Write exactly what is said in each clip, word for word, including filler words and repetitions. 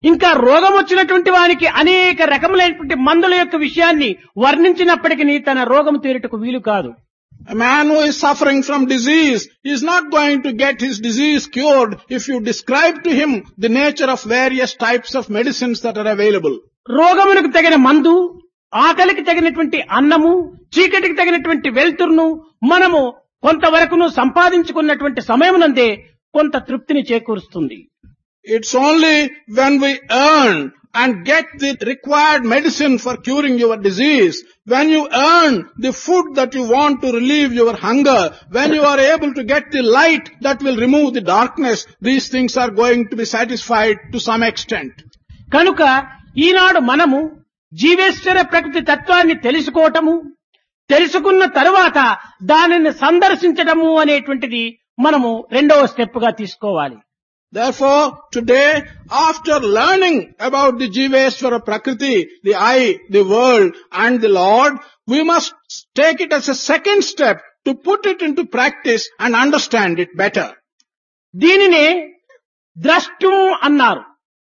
ఇంకా రోగం వచ్చినటువంటి వానికి అనేక రకములైనటువంటి మందుల యొక్క విషయాన్ని వర్ణించినప్పటికీ తన రోగం తీరుటకు వీలు కాదు. A man who is suffering from disease is not going to get his disease cured if you describe to him the nature of various types of medicines that are available. రోగమునకు తగిన మందు, ఆకలికి తగినటువంటి అన్నము, చీకటికి తగినటువంటి వెలుతురును మనము కొంతవరకును సంపాదించుకున్నటువంటి సమయమునందే కొంత తృప్తిని చేకూరుస్తుంది. It's only when we earn and get the required medicine for curing your disease, when you earn the food that you want to relieve your hunger, when you are able to get the light that will remove the darkness, these things are going to be satisfied to some extent. కనుక ఈనాడు మనము జీవేశ్వర ప్రకృతి తత్వాన్ని తెలుసుకోవటము, తెలుసుకున్న తరువాత దానిని సందర్శించటము అనేటువంటిది మనము రెండవ స్టెప్ గా తీసుకోవాలి. Therefore, today, after learning about the Jiveswara Prakriti, the I, the world, and the Lord, we must take it as a second step to put it into practice and understand it better. దీనినే ద్రష్టం అన్నారు.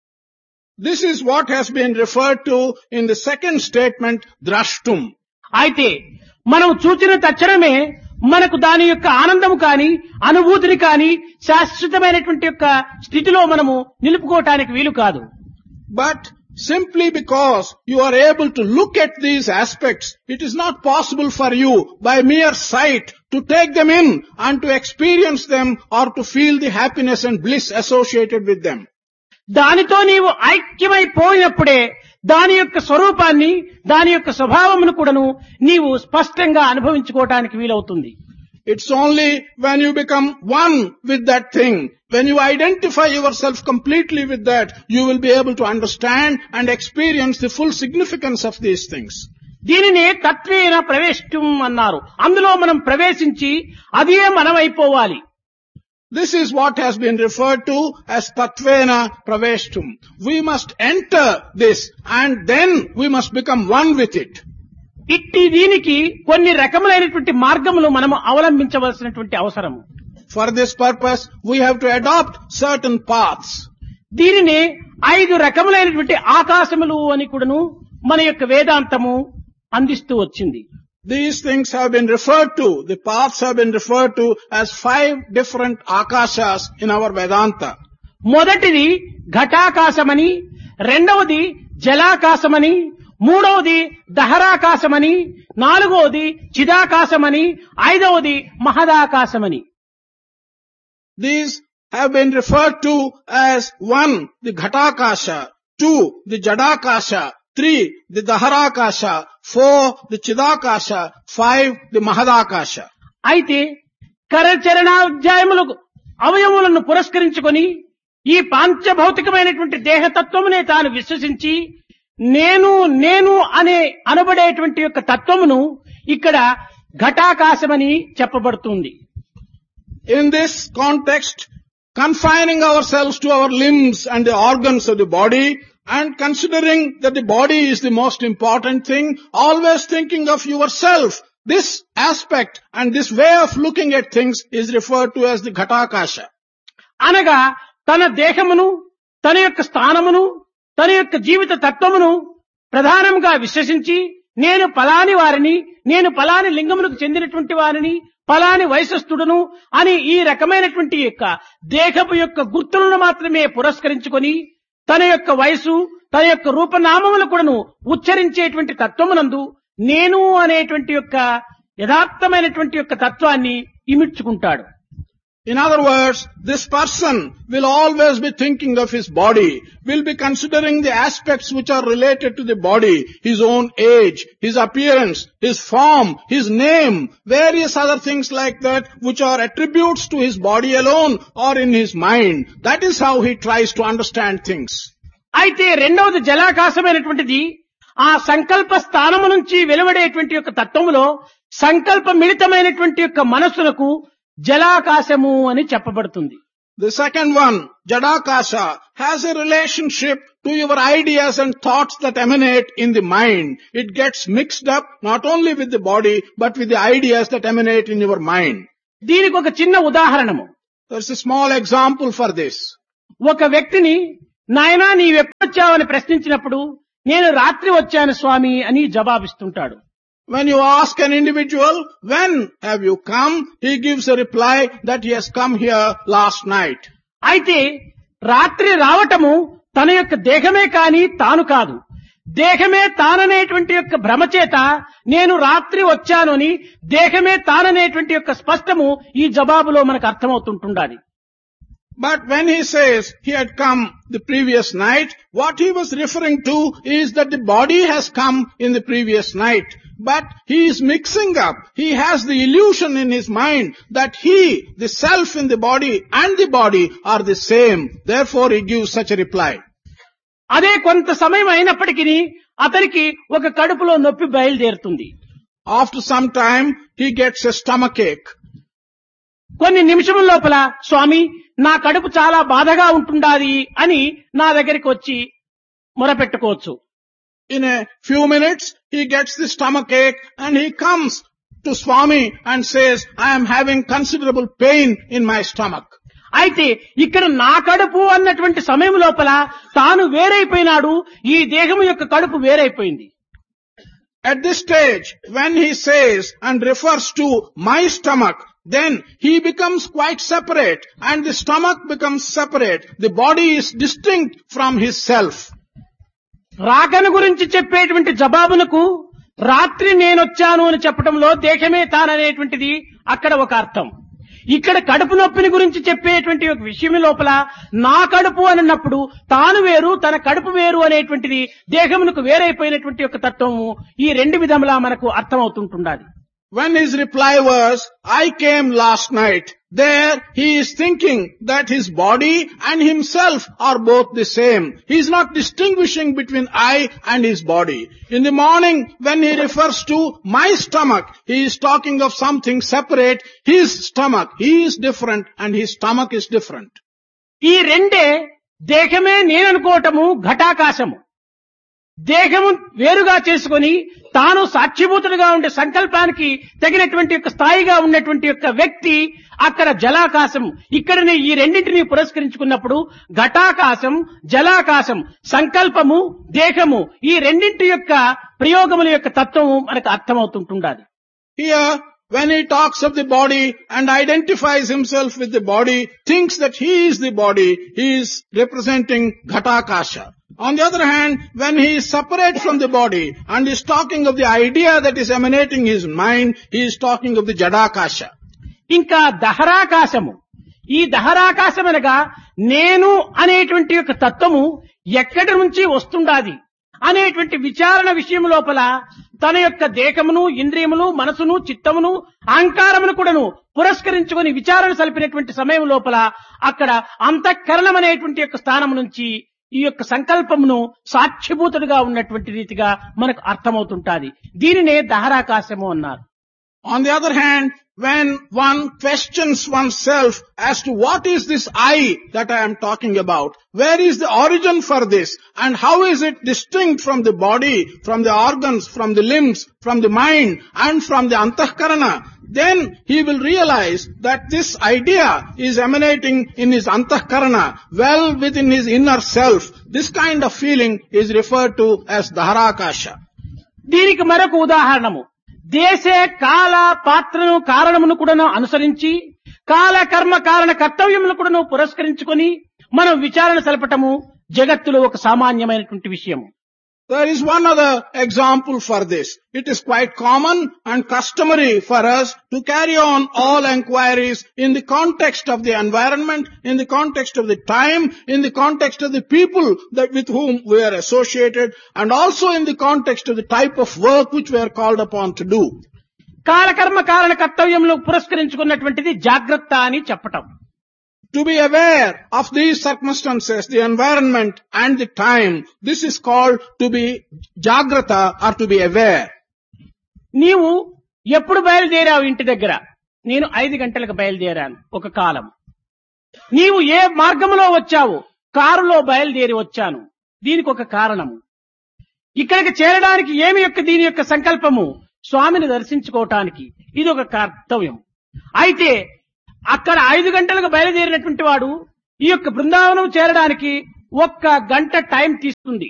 This is what has been referred to in the second statement, drashtum. అయితే మనం చూచిన తక్షణమే మనకు దాని యొక్క ఆనందము కాని అనుభూతిని కాని శాశ్వతమైనటువంటి యొక్క స్థితిలో మనము నిలుపుకోవటానికి వీలు కాదు. But simply because you are able to look at these aspects, it is not possible for you by mere sight to take them in and to experience them or to feel the happiness and bliss associated with them. దానితో నీవు ఐక్యమైపోయినప్పుడే దాని యొక్క స్వరూపాన్ని, దాని యొక్క స్వభావమును కూడాను నీవు స్పష్టంగా అనుభవించుకోవటానికి వీలవుతుంది. It's only when you become one with that thing, when you identify yourself completely with that, you will be able to understand and experience the full significance of these things. దీనినే తత్వేన ప్రవేశం అన్నారు. అందులో మనం ప్రవేశించి అదే మనమైపోవాలి. This is what has been referred to as Tatvena Praveshtum. We must enter this and then we must become one with it. ఇట్టి దీనికి కొన్ని రకములైనటువంటి మార్గములు మనము అవలంబించవలసినటువంటి అవసరము. For this purpose, we have to adopt certain paths. దీనిని ఐదు రకములైనటువంటి ఆకాశములు అని కూడాను మన యొక్క వేదాంతము అందిస్తూ వచ్చింది. These things have been referred to, the paths have been referred to as five different akashas in our Vedanta. మొదటిది ఘటాకాశమని, రెండవది జలాకాశమని, మూడవది దహరాకాశమని, నాలుగవది చిదాకాశమని, ఐదవది మహదాకాశమని. These have been referred to as one, the Ghatakasha, two, the Jadakasha, three, the Daharakasha, four, the Chidakasha, five, the Mahadakasha. అయితే కరచరణాధ్యాయములకు అవయములను పురస్కరించుకొని ఈ పాంచభౌతికమైనటువంటి దేహతత్వమునే తాను విశ్వసించి నేను నేను అనే అనబడేటువంటి యొక్క తత్వమును ఇక్కడ ఘటాకాశమని చెప్పబడుతుంది. In this context, confining ourselves to our limbs and the organs of the body, and considering that the body is the most important thing, always thinking of yourself, this aspect and this way of looking at things is referred to as the Ghatakasha. అనగా తన దేహమును, తన యొక్క స్థానమును, తన యొక్క జీవిత తత్వమును ప్రధానంగా విశ్వసించి నేను పలాని వారిని, నేను పలాని లింగములకు చెందినటువంటి వారిని, పలాని వయస్సుడును అని ఈ రకమైనటువంటి యొక్క దేహపు యొక్క గుర్తులను మాత్రమే పురస్కరించుకొని తన యొక్క వయసు, తన యొక్క రూపనామములు కూడాను ఉచ్చరించేటువంటి తత్వమునందు నేను అనేటువంటి యొక్క యథార్థమైనటువంటి యొక్క తత్వాన్ని ఇమిడ్చుకుంటాడు. In other words, this person will always be thinking of his body, will be considering the aspects which are related to the body, his own age, his appearance, his form, his name, various other things like that which are attributes to his body alone or in his mind. That is how he tries to understand things. అయితే రెండవది జలాకాశమైనటువంటిది ఆ సంకల్ప స్థానము నుంచి వెలువడేటువంటి యొక్క తత్వములో సంకల్ప మిళితమైనటువంటి యొక్క మనస్సులకు జలాకాశము అని చెప్పబడుతుంది. The second one, Jadakasha, has a relationship to your ideas and thoughts that emanate in the mind. It gets mixed up not only with the body but with the ideas that emanate in your mind. దీనికి ఒక చిన్న ఉదాహరణము. There's a small example for this. ఒక వ్యక్తిని నాయనా నీవెప్పుడొచ్చావని ప్రశ్నించినప్పుడు నేను రాత్రి వచ్చాను స్వామి అని జవాబిస్తుంటాడు. When you ask an individual, when have you come? He gives a reply that he has come here last night. అయితే రాత్రి రావటము తన యొక్క దేహమే కాని తాను కాదు. దేహమే తాననేటువంటి యొక్క భ్రమచేత నేను రాత్రి వచ్చాను అని దేహమే తాననేటువంటి యొక్క స్పష్టము ఈ జవాబులో మనకు అర్థమవుతుంటుండాలి. But when he says he had come the previous night, what he was referring to is that the body has come in the previous night. But he is mixing up. He has the illusion in his mind that he, the self in the body and the body are the same. Therefore he gives such a reply. అదే కొంత సమయం అయినప్పటికీ అతనికి ఒక కడుపులో నొప్పి బయలుదేరుతుంది. After some time he gets a stomach ache. కొన్ని నిమిషముల లోపల స్వామి నా కడుపు చాలా బాధగా ఉంటుండాది అని నా దగ్గరికి వచ్చి మొరపెట్టుకోవచ్చు. In a few minutes he gets the stomach ache and he comes to Swami and says, I am having considerable pain in my stomach. అయితే ఇక్కడ నా కడుపు అన్నటువంటి సమయం లోపల తాను వేరైపోయినాడు, ఈ దేహం యొక్క కడుపు వేరైపోయింది. At this stage, when he says and refers to my stomach, then he becomes quite separate and the stomach becomes separate. The body is distinct from his self. రాకను గురించి చెప్పేటువంటి జవాబునకు రాత్రి నేనొచ్చాను అని చెప్పడంలో దేహమే తాననేటువంటిది అక్కడ ఒక అర్థం. ఇక్కడ కడుపు నొప్పిని గురించి చెప్పేటువంటి ఒక విషయం లోపల నా కడుపు అన్నప్పుడు తాను వేరు తన కడుపు వేరు అనేటువంటిది దేహమునకు వేరైపోయినటువంటి ఒక తత్వము ఈ రెండు విధములా మనకు అర్థమవుతుంటుండాలి. When his reply was, I came last night, there he is thinking that his body and himself are both the same. He is not distinguishing between I and his body. In the morning, when he refers to my stomach, he is talking of something separate. His stomach, he is different and his stomach is different. ఈ రెండే దేహమే నేననుకోవటము ఘటాకాశము. దేహము వేరుగా చేసుకొని తాను సాక్షిభూతుడుగా ఉండే సంకల్పానికి తగినటువంటి యొక్క స్థాయిగా ఉన్నటువంటి యొక్క వ్యక్తి అక్కడ జలాకాశం. ఇక్కడనే ఈ రెండింటినీ పురస్కరించుకున్నప్పుడు ఘటాకాశం, జలాకాశం, సంకల్పము, దేహము ఈ రెండింటి యొక్క ప్రయోగముల యొక్క తత్వము మనకు అర్థమవుతుంటుండాలి. Here, when he talks of the body and identifies himself with the body, thinks that he is the body, he is representing Ghatakasha. On the other hand, when he is separate from the body and is talking of the idea that is emanating his mind, he is talking of the Jadakasha. ఇంకా దహరాకాశము. ఈ దహరాకాశం అనగా నేను అనేటువంటి యొక్క తత్వము ఎక్కడి నుంచి వస్తుండాది అనేటువంటి విచారణ విషయం లోపల తన యొక్క దేహమును, ఇంద్రియములు, మనసును, చిత్తమును, అహంకారమును కూడాను పురస్కరించుకొని విచారణ సలిపినటువంటి సమయం లోపల అక్కడ అంతఃకరణం అనేటువంటి యొక్క స్థానం నుంచి ఈ యొక్క సంకల్పమును సాక్షిభూతుడుగా ఉన్నటువంటి రీతిగా మనకు అర్థమవుతుంటాది. దీనినే దహరాకాశము అన్నారు. On the other hand, when one questions oneself as to what is this I that I am talking about, where is the origin for this, and how is it distinct from the body, from the organs, from the limbs, from the mind, and from the antahkarana, then he will realize that this idea is emanating in his antahkarana, well within his inner self. This kind of feeling is referred to as Dharakasha. దీనికి మరొక ఉదాహరణము, దేశ కాల పాత్రను కారణమును కూడాను అనుసరించి కాల కర్మ కారణ కర్తవ్యమును కూడాను పురస్కరించుకొని మనం విచారణ సలపటము జగత్తులో ఒక సామాన్యమైనటువంటి విషయము. There is one other example for this. It is quite common and customary for us to carry on all enquiries in the context of the environment, in the context of the time, in the context of the people that with whom we are associated, and also in the context of the type of work which we are called upon to do. కాలకర్మ కారణ కర్తవ్యంలో పురస్కరించుకున్నటువంటిది జాగ్రత్త అని చెప్పటం. To be aware of these circumstances, the environment and the time, this is called to be jagrata or to be aware. నీవు ఎప్పుడు బయలుదేరావు ఇంటి దగ్గర? నేను ఐదు గంటలకు బయలుదేరాను ఒక కాలం. నీవు ఏ మార్గంలో వచ్చావు? కారులో బయలుదేరి వచ్చాను. దీనికి ఒక కారణము. ఇక్కడికి చేరడానికి ఏమి యొక్క దీని యొక్క సంకల్పము? స్వామిని దర్శించుకోవటానికి. ఇది ఒక కర్తవ్యం. అయితే అక్కడ ఐదు గంటలకు బయలుదేరినటువంటి వాడు ఈ యొక్క బృందావనం చేరడానికి ఒక్క గంట టైం తీసుకుంది.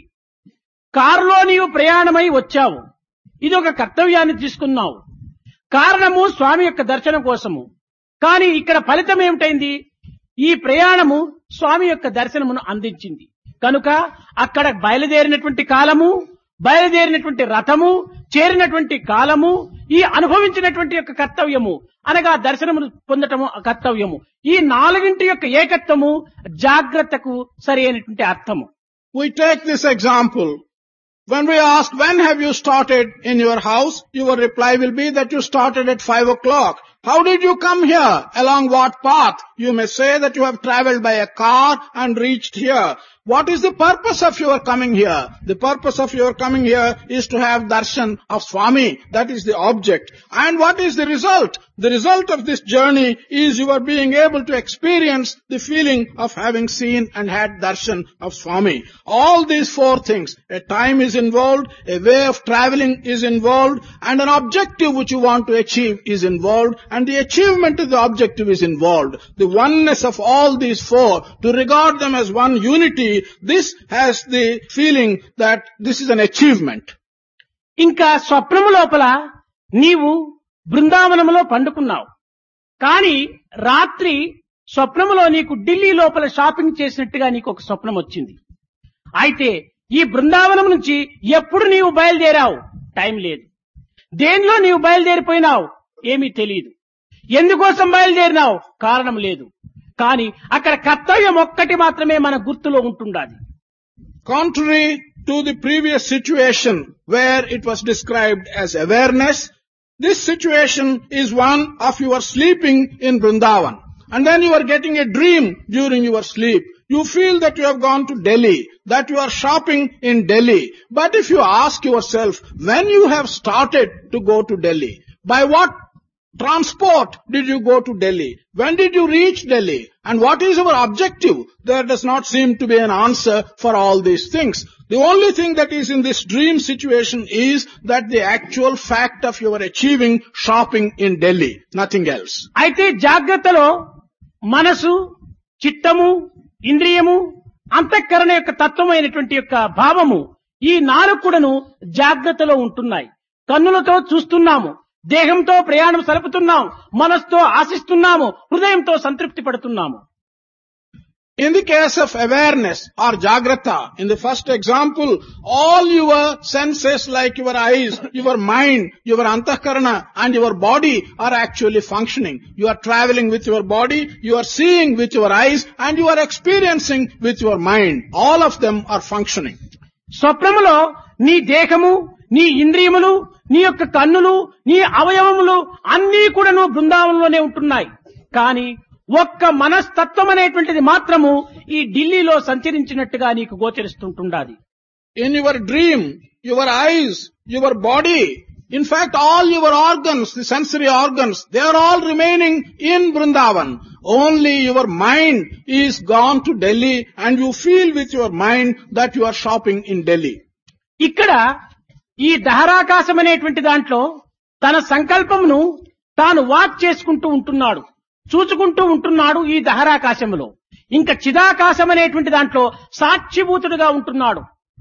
కారులో నీవు ప్రయాణమై వచ్చావు. ఇది ఒక కర్తవ్యాన్ని తీసుకున్నావు. కారణము స్వామి యొక్క దర్శనం కోసము. కానీ ఇక్కడ ఫలితం ఏమిటైంది? ఈ ప్రయాణము స్వామి యొక్క దర్శనమును అందించింది. కనుక అక్కడ బయలుదేరినటువంటి కాలము, బయలుదేరినటువంటి రథము, చేరినటువంటి కాలము, ఈ అనుభవించినటువంటి యొక్క కర్తవ్యము అనగా దర్శనమును పొందటము కర్తవ్యము, ఈ నాలుగింటి యొక్క ఏకత్వము జాగ్రత్తకు సరి అయినటువంటి అర్థము. We take this example. When we ask, when have you started in your house? Your reply will be that you started at five o'clock. How did you come here? Along what path? You may say that you have traveled by a car and reached here. What is the purpose of your coming here? The purpose of your coming here is to have darshan of Swami. That is the object. And what is the result? The result of this journey is you are being able to experience the feeling of having seen and had darshan of Swami. All these four things. A time is involved, a way of traveling is involved, and an objective which you want to achieve is involved, and the achievement of the objective is involved. The oneness of all these four, to regard them as one unity, this has the feeling that this is an achievement. ఇంకా స్వప్నము లోపల నీవు బృందావనములో పండుకున్నావు. కానీ రాత్రి స్వప్నములో నీకు ఢిల్లీ లోపల shopping చేసినట్టుగా నీకు ఒక స్వప్నం వచ్చింది. అయితే ఈ బృందావనం నుంచి ఎప్పుడు నీవు బయలుదేరావు? టైం లేదు. దేనిలో నీవు బయలుదేరిపోయినావు? ఏమీ తెలియదు. ఎందుకోసం బయలుదేరినావు? కారణం లేదు. కానీ అక్కడ కర్తవ్యం ఒక్కటి మాత్రమే మన గుర్తులో ఉంటుండాలి. Contrary to the previous situation where it was described as awareness, this situation is one of you are sleeping in Vrindavan, and then you are getting a dream during your sleep. You feel that you have gone to Delhi, that you are shopping in Delhi. But if you ask yourself, when you have started to go to Delhi, by what transport did you go to Delhi? When did you reach Delhi? And what is our objective? There does not seem to be an answer for all these things. The only thing that is in this dream situation is that the actual fact of your achieving shopping in Delhi, nothing else. అయితే జాగ్రత్తలో మనసు, చిత్తము, ఇంద్రియము, అంతఃకరణ యొక్క తత్వమైనటువంటి యొక్క భావము, ఈ నాలుగు కూడాను జాగ్రత్తలో ఉంటున్నాయి. కన్నులతో చూస్తున్నాము, దేహంతో ప్రయాణం సలుపుతున్నాం, మనస్సుతో ఆశిస్తున్నాము, హృదయంతో సంతృప్తి పడుతున్నాము. In the case of awareness or Jagrata, in the first example, all your senses like your eyes, your mind, your antahkarana and your body are actually functioning. You are traveling with your body, you are seeing with your eyes and you are experiencing with your mind. All of them are functioning. స్వప్నములో నీ దేహము, నీ ఇంద్రియములు, నీ యొక్క కన్నులు, నీ అవయవములు అన్నీ కూడాను బృందావనంలోనే ఉంటున్నాయి. కానీ ఒక్క మనస్తత్వం అనేటువంటిది మాత్రము ఈ ఢిల్లీలో సంచరించినట్టుగా నీకు గోచరిస్తుంటుండాలి. In your dream, your eyes, your body, in fact all your organs, the sensory organs, they are all remaining in Vrindavan. Only your mind is gone to Delhi and you feel with your mind that you are shopping in Delhi. ఇక్కడ ఈ దహరాకాశం అనేటువంటి దాంట్లో తన సంకల్పమును తాను watch చేసుకుంటూ ఉంటున్నాడు, చూచుకుంటూ ఉంటున్నాడు. ఈ దహరాకాశములో ఇంకా చిదాకాశం అనేటువంటి దాంట్లో సాక్షిభూతుడుగా ఉంటున్నాడు.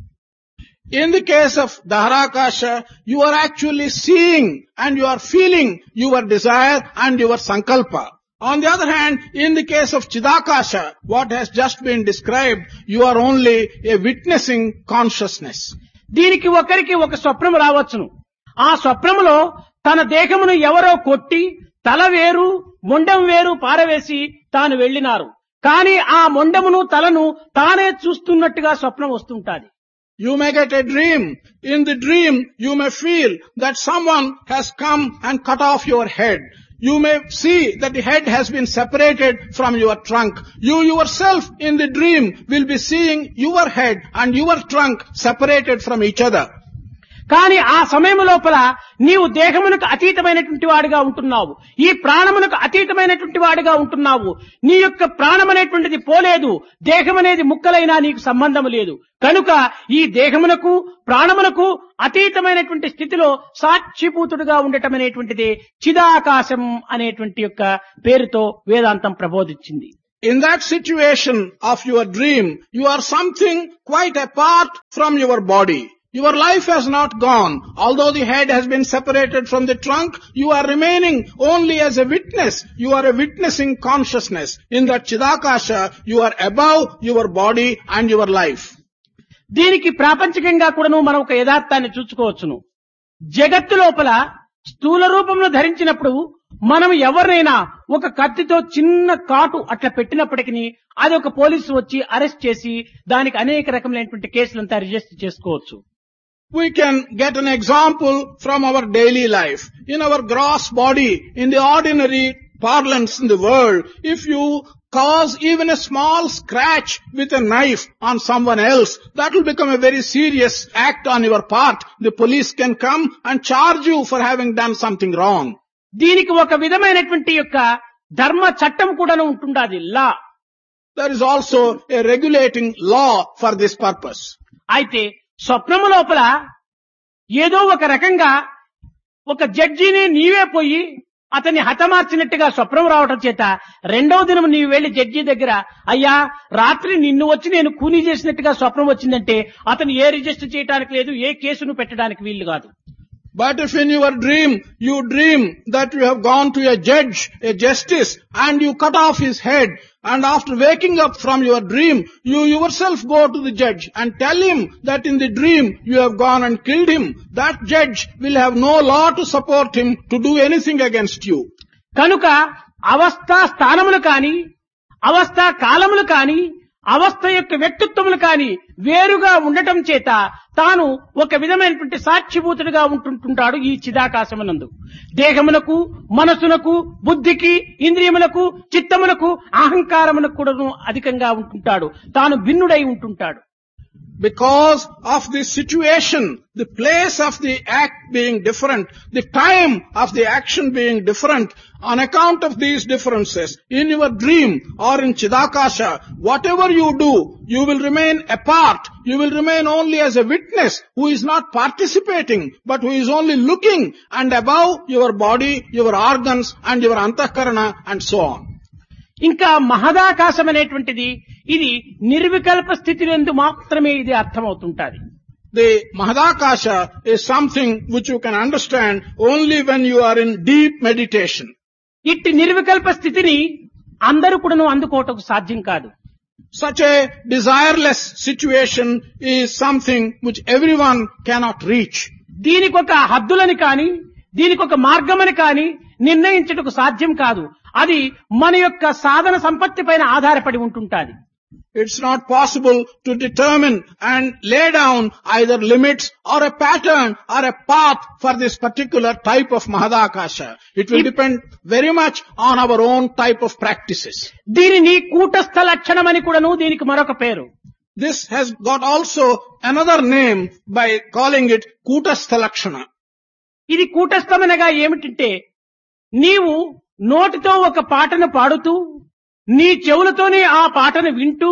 In the case of Daharakasha, you are actually seeing and you are feeling your desire and your sankalpa. On the other hand, in the case of Chidakasha, what has just been described, you are only a witnessing consciousness. దీనికి ఒకరికి ఒక స్వప్నం రావచ్చును. ఆ స్వప్నములో తన దేహమును ఎవరో కొట్టి తల వేరు మొండెం వేరు పారవేసి తాను వెళ్ళినారు. కానీ ఆ మొండెమును తలను తానే చూస్తున్నట్టుగా స్వప్నం వస్తుంటాది. You may get a dream. In the dream, you may feel that someone has come and cut off your head. You may see that the head has been separated from your trunk. You yourself in the dream will be seeing your head and your trunk separated from each other. కానీ ఆ సమయం లోపల నీవు దేహమునకు అతీతమైనటువంటి వాడిగా ఉంటున్నావు, ఈ ప్రాణమునకు అతీతమైనటువంటి వాడిగా ఉంటున్నావు. నీ యొక్క ప్రాణం అనేటువంటిది పోలేదు, దేహం అనేది ముక్కలైనా నీకు సంబంధం లేదు. కనుక ఈ దేహమునకు ప్రాణమునకు అతీతమైనటువంటి స్థితిలో సాక్షిభూతుడుగా ఉండటం అనేటువంటిది చిదాకాశం అనేటువంటి యొక్క పేరుతో వేదాంతం ప్రబోధించింది. in that situation of your dream, you are something quite apart from your body. Your life has not gone. Although the head has been separated from the trunk, you are remaining only as a witness. You are a witnessing consciousness. In that Chidakasha, you are above your body and your life. దీనికి ప్రాపంచికంగా కూడాను మనం ఒక యథార్థాన్ని చూసుకోవచ్చును. జగత్తు లోపల స్థూల రూపంలో ధరించినప్పుడు మనం ఎవరినైనా ఒక కత్తితో చిన్న కాటు అట్లా పెట్టినప్పటికీ అది ఒక పోలీసు వచ్చి అరెస్ట్ చేసి దానికి అనేక రకములైనటువంటి కేసులంతా రిజిస్టర్ చేసుకోవచ్చు. We can get an example from our daily life. In our gross body, in the ordinary parlance in the world, if you cause even a small scratch with a knife on someone else, that will become a very serious act on your part. The police can come and charge you for having done something wrong. దీనికి ఒక విధమైనటువంటి యొక్క ధర్మ చట్టం కూడా ఉంటుండాది, లా. There is also a regulating law for this purpose. అయితే స్వప్నము లోపల ఏదో ఒక రకంగా ఒక జడ్జిని నీవే పోయి అతన్ని హతమార్చినట్టుగా స్వప్నం రావటం చేత రెండవ దినం నీవు వెళ్లి జడ్జి దగ్గర, అయ్యా రాత్రి నిన్ను వచ్చి నేను కూనీ చేసినట్టుగా స్వప్నం వచ్చిందంటే అతను ఏ రిజిస్టర్ చేయడానికి లేదు, ఏ కేసును పెట్టడానికి వీలు కాదు. But if in your dream, you dream that you have gone to a judge, a justice, and you cut off his head, and after waking up from your dream, you yourself go to the judge and tell him that in the dream you have gone and killed him, that judge will have no law to support him to do anything against you. కనుక అవస్థా స్థానములు కాని, అవస్థా కాలములు కాని, అవస్థ యొక్క వ్యక్తిత్వములు కాని వేరుగా ఉండటం చేత తాను ఒక విధమైనటువంటి సాక్షిభూతుడిగా ఉంటుంటాడు ఈ చిదాకాశమునందు. దేహమునకు, మనసునకు, బుద్ధికి, ఇంద్రియములకు, చిత్తములకు, అహంకారమునకు కూడా అధికంగా ఉంటుంటాడు. తాను భిన్నుడై ఉంటుంటాడు. Because of this situation, the place of the act being different, the time of the action being different, on account of these differences, in your dream or in Chidakasha, whatever you do, you will remain apart. You will remain only as a witness who is not participating, but who is only looking and above your body, your organs and your antahkarana and so on. ఇంకా మహదాకాశం అనేటువంటిది ఇది నిర్వికల్ప స్థితిలందు మాత్రమే ఇది అర్థమవుతుంటాది. The Mahadakasha is something which you can understand only when you are in deep meditation. ఇట్టి నిర్వికల్ప స్థితిని అందరూ కూడాను అందుకోవటం సాధ్యం కాదు. Such a desireless situation is something which everyone cannot reach. దీనికి ఒక హద్దులని కాని, దీనికి ఒక మార్గమని కాని నిర్ణయించటకు సాధ్యం కాదు. అది మన యొక్క సాధన సంపత్తి పైన ఆధారపడి ఉంటుంటాది. It's not possible to determine and lay down either limits or a pattern or a path for this particular type of Mahadakasha. It will depend very much on our own type of practices. దీనిని కూటస్థ లక్షణం అని కూడాను దీనికి మరొక పేరు. This has got also another name by calling it Kutastha Lakshana. ఇది కూటస్థమనగా ఏమిటంటే, నీవు నోటితో ఒక పాటను పాడుతూ నీ చెవులతోనే ఆ పాటను వింటూ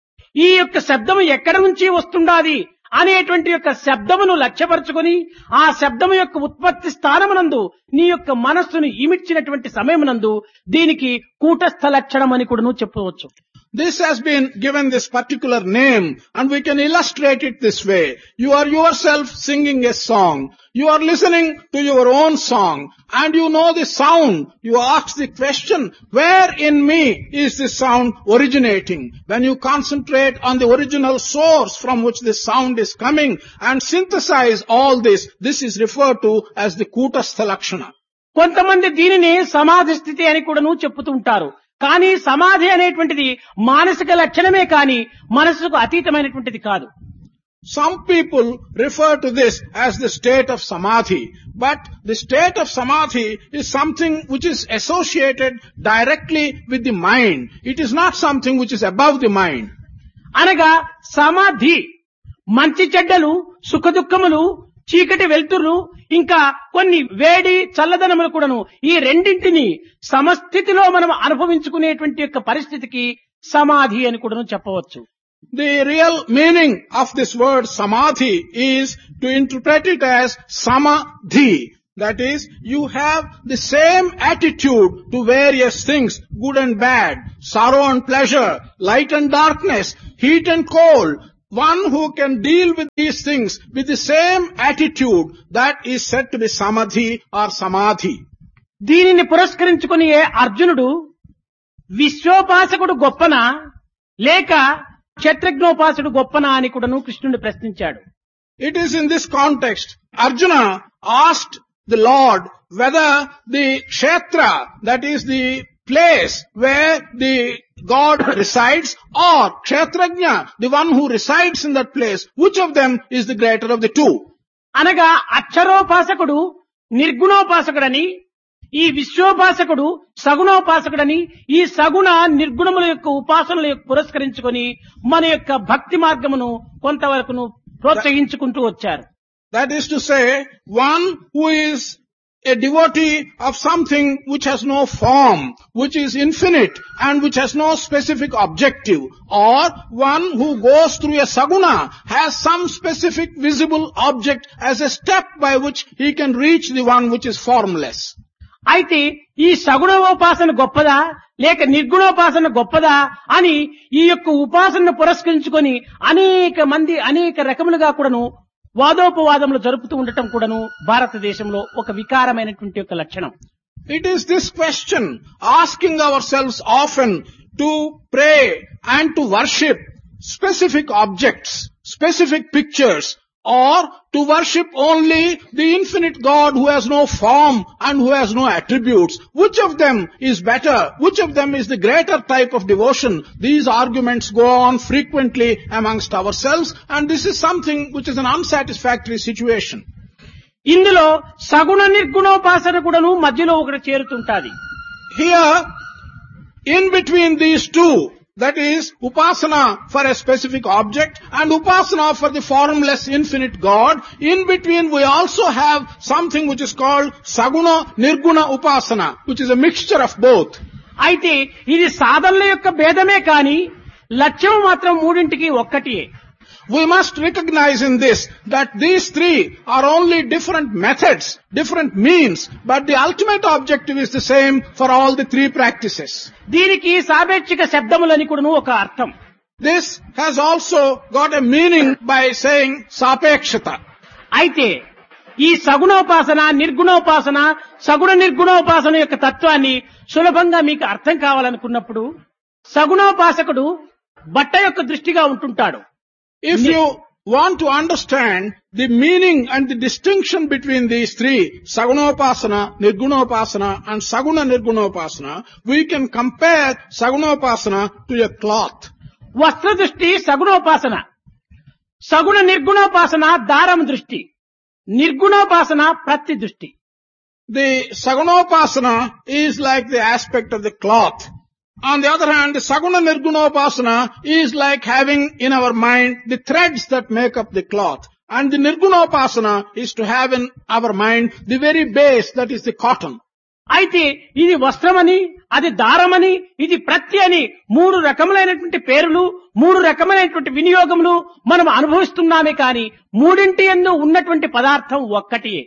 ఈ యొక్క శబ్దము ఎక్కడ నుంచి వస్తుండాది అనేటువంటి యొక్క శబ్దమును లక్ష్యపరచుకొని ఆ శబ్దము యొక్క ఉత్పత్తి స్థానమునందు నీ యొక్క మనస్సును ఇమిడ్చినటువంటి సమయమునందు దీనికి కూటస్థ లక్షణం అని కూడా చెప్పవచ్చు. This has been given this particular name, and we can illustrate it this way. You are yourself singing a song. You are listening to your own song, and you know the sound. You ask the question, where in me is this sound originating? When you concentrate on the original source from which this sound is coming and synthesize all this, this is referred to as the Kutastha Lakshana. కొంతమంది దీనిని సమాధి స్థితి అని కూడాను చెప్పుతూ ఉంటారు. కానీ సమాధి అనేటువంటిది మానసిక లక్షణమే కానీ మనసుకు అతీతమైనటువంటిది కాదు. Some people refer to this as the state of samadhi, but the state of samadhi is something which is associated directly with the mind. It is not something which is above the mind. అనగా సమాధి మంచి చెడ్డలు, సుఖ దుఃఖములు, చీకటి వెలుతురు, ఇంకా కొన్ని వేడి చల్లదనములు కూడాను ఈ రెండింటిని సమస్థితిలో మనం అనుభవించుకునేటువంటి యొక్క పరిస్థితికి సమాధి అని కూడాను చెప్పవచ్చు. The real meaning of this word samadhi is to interpret it as samadhi. That is, you have the same attitude to various things, good and bad, sorrow and pleasure, light and darkness, heat and cold. One who can deal with these things with the same attitude, that is said to be samadhi or samadhi. దీనిని పురస్కరించుకుని అర్జునుడు విశ్వోపాసకుడు గొప్పనా లేక క్షత్రజ్ఞోపాసకుడు గొప్పనా అని కూడాను కృష్ణుని ప్రశ్నించాడు. It is in this context, Arjuna asked the Lord whether the kshetra, that is the place where the God resides, or kshetrajna, the one who resides in that place, which of them is the greater of the two? అనగా అక్షరోపాసకుడు నిర్గుణోపాసకుడని, ఈ విశ్వోపాసకుడు సగుణోపాసకుడని, ఈ సగుణ నిర్గుణముల యొక్క ఉపాసనల యొక్క పురస్కరించుకొని మన యొక్క భక్తి మార్గమును కొంతవరకును ప్రోత్సహించుకుంటూ వచ్చారు. That is to say, one who is a devotee of something which has no form, which is infinite and which has no specific objective, or one who goes through a saguna, has some specific visible object as a step by which he can reach the one which is formless. అయితే ఈ సగుణోపాసన గొప్పదా లేక నిర్గుణోపాసన గొప్పదా అని ఈ యొక్క ఉపాసనను పురస్కరించుకొని అనేక మంది అనేక రకములుగా కూడాను వాదోపవాదములు జరుపుతూ ఉండటం కూడాను భారతదేశంలో ఒక వికారమైనటువంటి ఒక లక్షణం. It is this question, asking ourselves often to pray and to worship specific objects, specific pictures, or to worship only the infinite God who has no form and who has no attributes. Which of them is better? Which of them is the greater type of devotion? These arguments go on frequently amongst ourselves, and this is something which is an unsatisfactory situation. ఇందులో సగుణ నిర్గుణోపాసన కూడాను మధ్యలో ఒకటి చేరుతుంటాది. Here, in between these two, that is upasana for a specific object and upasana for the formless infinite God, in between we also have something which is called saguna nirguna upasana, which is a mixture of both. అయితే ఇది సాధనల యొక్క భేదమే కాని లక్ష్యం మాత్రం మూడింటికి ఒక్కటియే. We must recognize in this that these three are only different methods, different means, but the ultimate objective is the same for all the three practices. దీనికి సాపేక్షిక శబ్దములని కూడాను ఒక అర్థం. This has also got a meaning by saying sapekshata. అయితే ఈ సగుణోపాసన నిర్గుణోపాసన సగుణ నిర్గుణోపాసన యొక్క తత్వాన్ని సులభంగా మీకు అర్థం కావాలనుకున్నప్పుడు సగుణోపాసకుడు బట్ట యొక్క దృష్టిగా ఉంటుంటాడు. If you want to understand the meaning and the distinction between these three, Sagunopasana, Nirgunopasana and Saguna Nirgunopasana, we can compare Sagunopasana to a cloth. వస్త్ర దృష్టి సగుణోపాసన, సగుణ నిర్గుణోపాసన దారం దృష్టి, నిర్గుణోపాసన ప్రతి దృష్టి. The Sagunopasana is like the aspect of the cloth. On the other hand, the Saguna Nirgunopasana is like having in our mind the threads that make up the cloth. And the Nirgunopasana is to have in our mind the very base, that is the cotton. అయితే ఇది వస్త్రమని, అది దారమని, ఇది ప్రత్తి అని మూడు రకములైనటువంటి పేర్లు, మూడు రకములైనటువంటి వినియోగములు మనం అనుభవిస్తున్నామే కానీ మూడింటి యందు ఉన్నటువంటి పదార్థం ఒక్కటియే.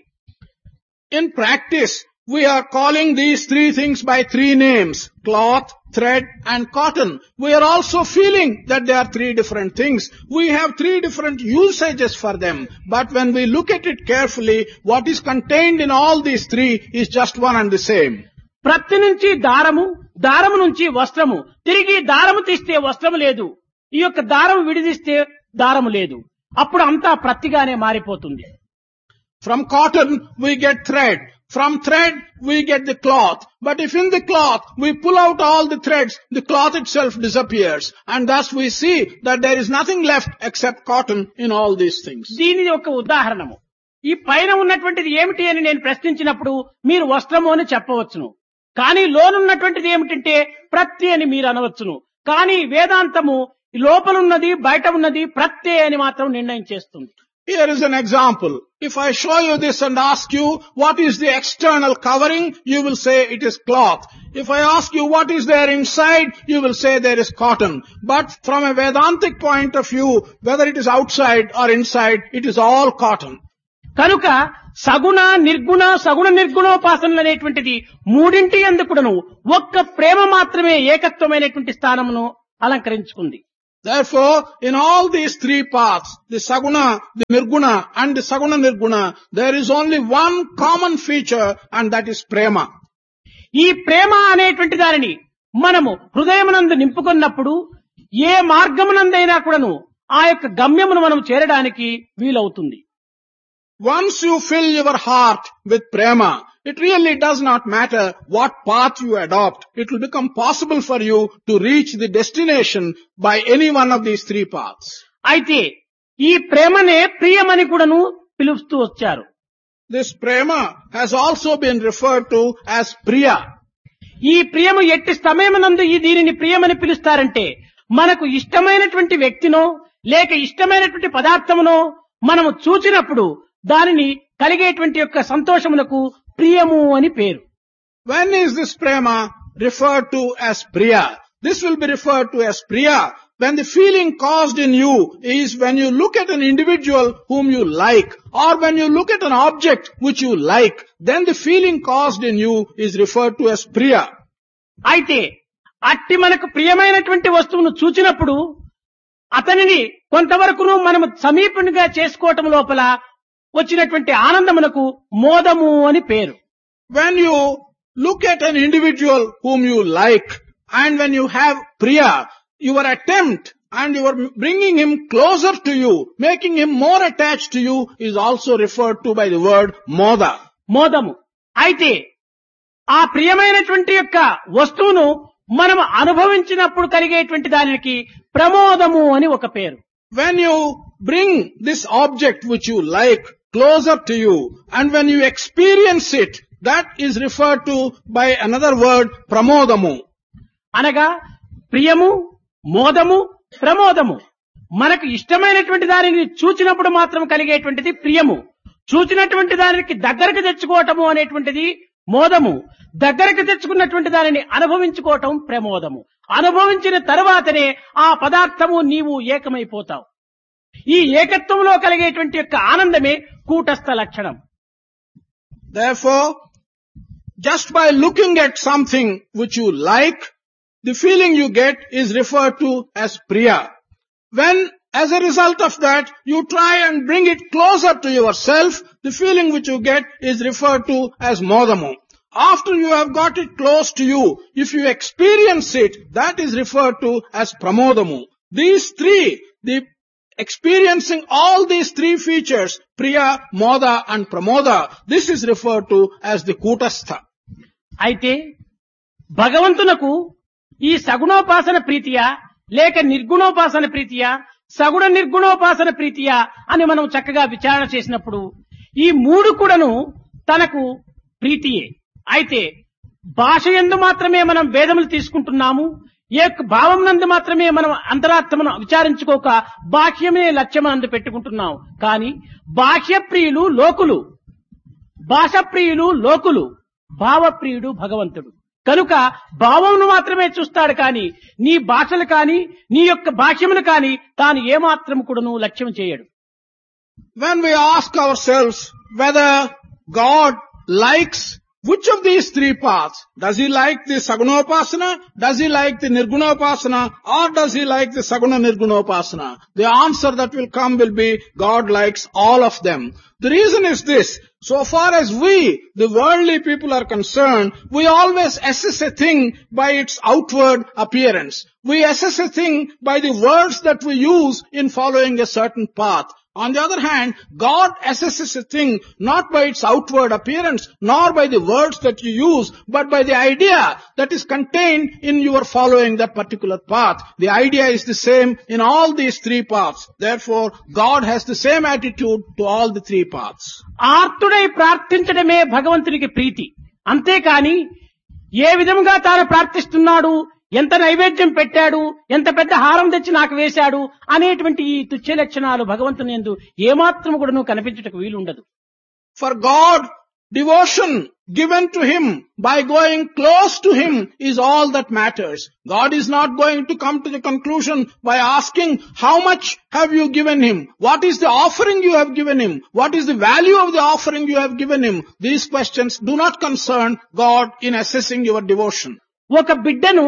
In practice, we are calling these three things by three names: cloth, thread and cotton. We are also feeling that they are three different things. We have three different usages for them. But when we look at it carefully, what is contained in all these three is just one and the same. ప్రత్తి నుంచి దారము, దారము నుంచి వస్త్రము, తిరిగి దారము తీస్తే వస్త్రము లేదు, ఈ యొక్క దారము విడిదిస్తే దారము లేదు, అప్పుడు అంతా ప్రత్తిగానే మారిపోతుంది. From cotton we get thread. From thread we get the cloth. But if in the cloth we pull out all the threads, the cloth itself disappears. And thus we see that there is nothing left except cotton in all these things. దీనిది ఒక ఉదాహరణము. ఈ పైన ఉన్నటువంటిది ఏమిటి అని నేను ప్రశ్నించినప్పుడు మీరు వస్త్రము అని చెప్పవచ్చును. కానీ లోనున్నటువంటిది ఏమిటంటే ప్రత్తి అని మీరు అనవచ్చును. కానీ వేదాంతము లోపలున్నది బయట ఉన్నది ప్రత్తే అని మాత్రం నిర్ణయం చేస్తుంది. Here is an example. If I show you this and ask you what is the external covering, you will say it is cloth. If I ask you what is there inside, you will say there is cotton. But from a Vedantic point of view, whether it is outside or inside, it is all cotton. కనుక సగుణ నిర్గుణ సగుణ నిర్గుణోపాసనలు అనేటువంటిది మూడింటి ఎందుకును ఒక్క ప్రేమ మాత్రమే ఏకత్వమైనటువంటి స్థానమును అలంకరించుకుంది. Therefore, in all these three paths, the Saguna, the Nirguna and the Saguna Nirguna, there is only one common feature and that is Prema. ఈ ప్రేమ అనేటువంటి దానిని మనము హృదయమునందు నింపుకున్నప్పుడు ఏ మార్గమునందైనా కూడాను ఆ యొక్క గమ్యమును మనం చేరడానికి వీలవుతుంది. Once you fill your heart with Prema, it really does not matter what path you adopt. It will become possible for you to reach the destination by any one of these three paths. అయితే ఈ ప్రేమనే ప్రియమని కూడాను పిలుస్తూ వచ్చారు. This Prema has also been referred to as Priya. ఈ ప్రియము ఎట్టి సమయమునందు ఈ దీనిని ప్రియమని పిలుస్తారంటే మనకు ఇష్టమైనటువంటి వ్యక్తినో లేక ఇష్టమైనటువంటి పదార్థమునో మనము చూచినప్పుడు దానిని కలిగేటువంటి యొక్క సంతోషమునకు ప్రియము అని పేరు. When is this Prema referred to as Priya? This will be referred to as Priya when the feeling caused in you is when you look at an individual whom you like, or when you look at an object which you like, then the feeling caused in you is referred to as Priya. అయితే అట్టి మనకు ప్రియమైనటువంటి వస్తువును చూచినప్పుడు అతనిని కొంతవరకును మనము సమీపంగా చేసుకోవటం లోపల వచ్చినటువంటి ఆనందమునకు మోదము అని పేరు. When you look at an individual whom you like, and when you have Priya, your attempt and you are bringing him closer to you, making him more attached to you is also referred to by the word Moda. మోదము. అయితే ఆ ప్రియమైనటువంటి యొక్క వస్తువును మనం అనుభవించినప్పుడు కలిగేటువంటి దానికి ప్రమోదము అని ఒక పేరు. When you bring this object which you like closer to you, and when you experience it, that is referred to by another word, pramodamu. అనగా ప్రియము, మోదము, ప్రమోదము. మనకు ఇష్టమైనటువంటి దానిని చూచినప్పుడు మాత్రం కలిగేటువంటిది ప్రియము. చూచినటువంటి దానికి దగ్గరకు తెచ్చుకోవటము అనేటువంటిది మోదము. దగ్గరకు తెచ్చుకున్నటువంటి దానిని అనుభవించుకోవటం ప్రమోదము. అనుభవించిన తరువాతనే ఆ పదార్థము నీవు ఏకమైపోతావు. ఈ ఏకత్వంలో కలిగేటువంటి యొక్క ఆనందమే కూటస్థ లక్షణం. Therefore, just by looking at something which you like, the feeling you get is referred to as Priya. When, as a result of that, you try and bring it closer to yourself, the feeling which you get is referred to as Modamu. After you have got it close to you, if you experience it, that is referred to as Pramodamu. These three, the experiencing all these three features, Priya, Moda and Pramoda, this is referred to as the Kutastha. అయితే భగవంతునకు ఈ సగుణోపాసన ప్రీతియా లేక నిర్గుణోపాసన ప్రీతియా సగుణ నిర్గుణోపాసన ప్రీతియా అని మనం చక్కగా విచారణ చేసినప్పుడు ఈ మూడు కూడాను తనకు ప్రీతియే. అయితే భాష యందు మాత్రమే మనం భేదములు తీసుకుంటున్నాము. ఏ భావం నందు మాత్రమే మనం అంతరాత్మను విచారించుకోక బాహ్యమే లక్ష్యమందు పెట్టుకుంటున్నాం. కానీ బాహ్య ప్రియులు లోకులు, భాష ప్రియులు లోకులు, భావప్రియుడు భగవంతుడు. కనుక భావమును మాత్రమే చూస్తాడు కానీ నీ భాషలు కానీ నీ యొక్క భాష్యమును కానీ తాను ఏమాత్రం కూడాను లక్ష్యం చేయడు. When we ask ourselves whether God likes which of these three paths, does he like the Sagunopasana, does he like the Nirgunopasana, or does he like the Saguna Nirgunopasana? The answer that will come will be God likes all of them. The reason is this: so far as we, the worldly people, are concerned, we always assess a thing by its outward appearance. We assess a thing by the words that we use in following a certain path. On the other hand, God assesses a thing not by its outward appearance, nor by the words that you use, but by the idea that is contained in your following that particular path. The idea is the same in all these three paths. Therefore, God has the same attitude to all the three paths. ఆర్తుడై ప్రార్థించడమే భగవంతునికి ప్రీతి. అంతేకాని ఏ విధంగా తాను ప్రార్థిస్తున్నాడు, ఎంత నైవేద్యం పెట్టాడు, ఎంత పెద్ద హారం తెచ్చి నాకు వేశాడు అనేటువంటి ఈ తుచ్చ లక్షణాలు భగవంతుని యందు ఏమాత్రం కూడాను కనిపించుటకు వీలుండదు. For God Devotion given to him by going close to him is all that matters. God is not going to come to the conclusion by asking how much have you given him? What is the offering you have given him? What is the value of the offering you have given him? These questions do not concern God in assessing your devotion. ఒక బిడ్డను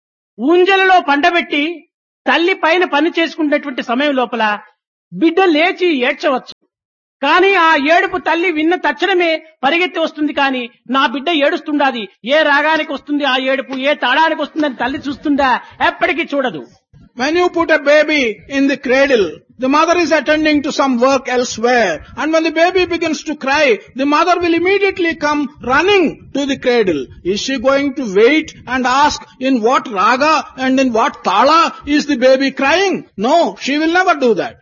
ఊంజలలో పండబెట్టి తల్లి పైన పని చేసుకునేటువంటి సమయం లోపల బిడ్డ లేచి ఏడ్చవచ్చు. కానీ ఆ ఏడుపు తల్లి విన్న తక్షణమే పరిగెత్తి వస్తుంది. కానీ నా బిడ్డ ఏడుస్తుండాది, ఏ రాగానికి వస్తుంది ఆ ఏడుపు, ఏ తాళానికి వస్తుందని తల్లి చూస్తుందా? ఎప్పటికీ చూడదు. When you put a baby in the cradle, the mother is attending to some work elsewhere. And when the baby begins to cry, the mother will immediately come running to the cradle. Is she going to wait and ask in what raga and in what tala is the baby crying? No, she will never do that.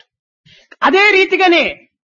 అదే రీతిగానే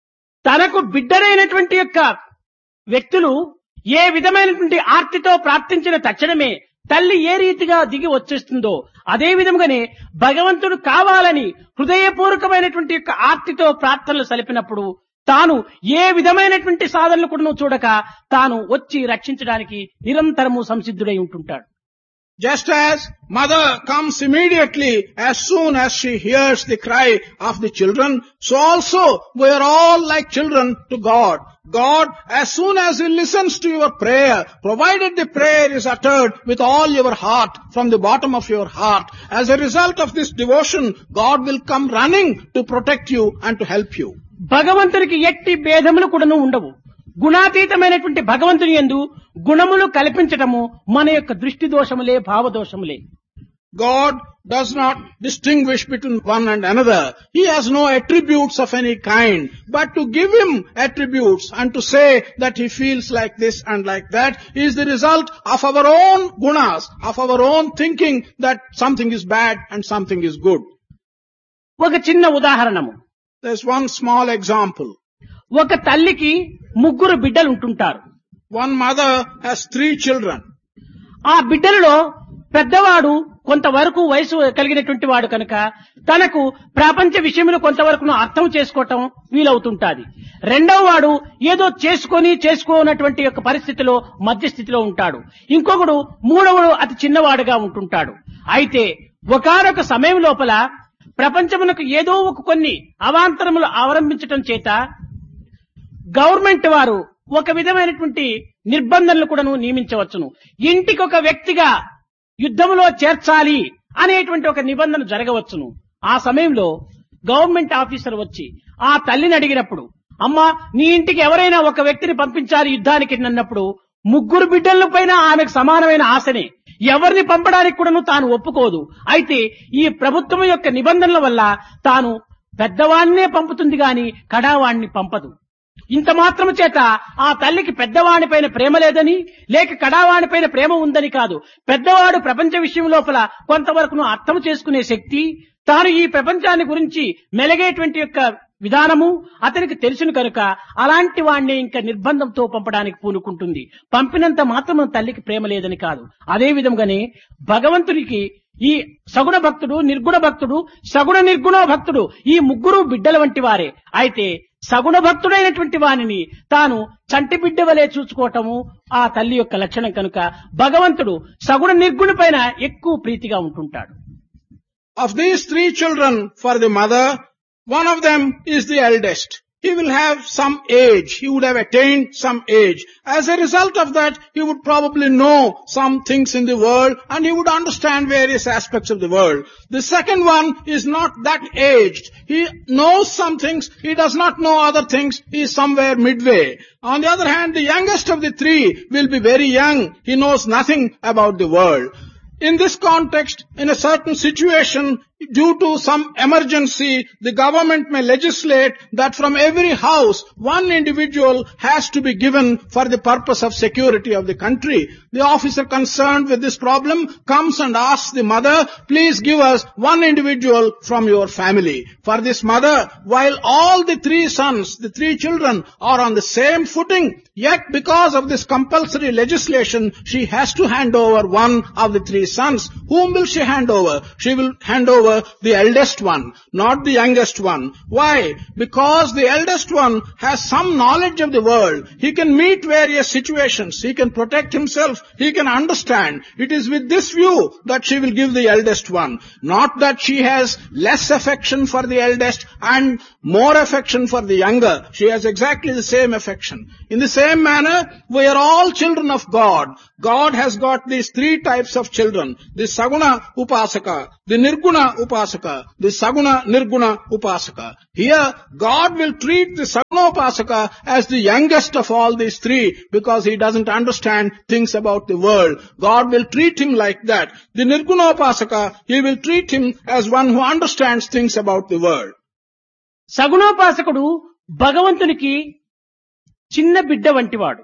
తనకు బిడ్డరైనటువంటి యొక్క వ్యక్తులు ఏ విధమైనటువంటి ఆర్తితో ప్రార్థించిన తక్షణమే తల్లి ఏ రీతిగా దిగి వచ్చేస్తుందో అదే విధంగానే భగవంతుడు కావాలని హృదయపూర్వకమైనటువంటి యొక్క ఆర్తితో ప్రార్థనలు సలిపినప్పుడు తాను ఏ విధమైనటువంటి సాధనలు కూడా చూడక తాను వచ్చి రక్షించడానికి నిరంతరము సంసిద్ధుడై ఉంటుంటాడు. Just as mother comes immediately as soon as she hears the cry of the children, so also we are all like children to God. God, as soon as He listens to your prayer, provided the prayer is uttered with all your heart, from the bottom of your heart, as a result of this devotion, God will come running to protect you and to help you. భగవంతునికి ఎట్టి భేదములు కూడాను ఉండవు. గుణాతీతమైనటువంటి భగవంతుని యందు గుణములు కల్పించటము మన యొక్క దృష్టి దోషములే, భావదోషములే. God does not distinguish between one and another. He has no attributes of any kind. But to give him attributes and to say that he feels like this and like that is the result of our own gunas, of our own thinking that something is bad and something is good. ఒక చిన్న ఉదాహరణము. There's one small example. ఒక తల్లికి ముగ్గురు బిడ్డలు ఉంటుంటారు. One mother has three children. ఆ బిడ్డలలో పెద్దవాడు కొంతవరకు వయసు కలిగినటువంటి వాడు కనుక తనకు ప్రపంచ విషయంలో కొంతవరకు అర్థం చేసుకోవటం వీలవుతుంటాది. రెండవ వాడు ఏదో చేసుకొని చేసుకోనటువంటి యొక్క పరిస్థితిలో మధ్యస్థితిలో ఉంటాడు. ఇంకొకడు మూడవడు అతి చిన్నవాడుగా ఉంటుంటాడు. అయితే ఒకానొక సమయం లోపల ప్రపంచమునకు ఏదో ఒక కొన్ని అవాంతరములు అవలంబించటం చేత గవర్నమెంట్ వారు ఒక విధమైనటువంటి నిర్బంధనలు కూడాను నియమించవచ్చును. ఇంటికి ఒక వ్యక్తిగా యుద్ధంలో చేర్చాలి అనేటువంటి ఒక నిబంధన జరగవచ్చును. ఆ సమయంలో గవర్నమెంట్ ఆఫీసర్ వచ్చి ఆ తల్లిని అడిగినప్పుడు, అమ్మా నీ ఇంటికి ఎవరైనా ఒక వ్యక్తిని పంపించాలి యుద్ధానికి అన్నప్పుడు ముగ్గురు బిడ్డల పైన ఆమెకు సమానమైన ఆశనే. ఎవరిని పంపడానికి కూడాను తాను ఒప్పుకోదు. అయితే ఈ ప్రభుత్వం యొక్క నిబంధనల వల్ల తాను పెద్దవాణ్ణే పంపుతుంది గాని కడావాణ్ణి పంపదు. ఇంత మాత్రము చేత ఆ తల్లికి పెద్దవాడి పైన ప్రేమ లేదని, లేక కడావాడి పైన ప్రేమ ఉందని కాదు. పెద్దవాడు ప్రపంచ విషయం లోపల కొంతవరకు అర్థం చేసుకునే శక్తి, తాను ఈ ప్రపంచాన్ని గురించి మెలగేటువంటి యొక్క విధానము అతనికి తెలుసును కనుక అలాంటి వాణ్ణి ఇంకా నిర్బంధంతో పంపడానికి పూనుకుంటుంది. పంపినంత మాత్రం తల్లికి ప్రేమ లేదని కాదు. అదే విధంగానే భగవంతునికి ఈ సగుణ భక్తుడు, నిర్గుణ భక్తుడు, సగుణ నిర్గుణ భక్తుడు ఈ ముగ్గురు బిడ్డల వంటి వారే. అయితే సగుణ భక్తుడైనటువంటి వానిని తాను చంటి బిడ్డ వలె చూసుకోవటము ఆ తల్లి యొక్క లక్షణం కనుక భగవంతుడు సగుణ నిర్గుణ పైన ఎక్కువ ప్రీతిగా ఉంటుంటాడు. Of these three children for the mother, one of them is the eldest. He will have some age. He would have attained some age. As a result of that, he would probably know some things in the world and he would understand various aspects of the world. The second one is not that aged. He knows some things. He does not know other things. He is somewhere midway. On the other hand, the youngest of the three will be very young. He knows nothing about the world. In this context, in a certain situation, due to some emergency, the government may legislate that from every house, one individual has to be given for the purpose of security of the country. The officer concerned with this problem comes and asks the mother, please give us one individual from your family. For this mother, while all the three sons, the three children are on the same footing, yet because of this compulsory legislation, she has to hand over one of the three sons. Whom will she hand over? She will hand over favor the eldest one, not the youngest one. Why? Because the eldest one has some knowledge of the world. He can meet various situations. He can protect himself. He can understand. It is with this view that she will give the eldest one. Not that she has less affection for the eldest and more affection for the younger. She has exactly the same affection. In the same manner, we are all children of God. God has got these three types of children. The Saguna Upasaka, the Nirguna Upasaka, the Saguna Nirguna Upasaka. Here, God will treat the Saguna Upasaka as the youngest of all these three because he doesn't understand things about the world. God will treat him like that. The Nirguna Upasaka, he will treat him as one who understands things about the world. సగుణోపాసకుడు భగవంతునికి చిన్న బిడ్డ వంటివాడు,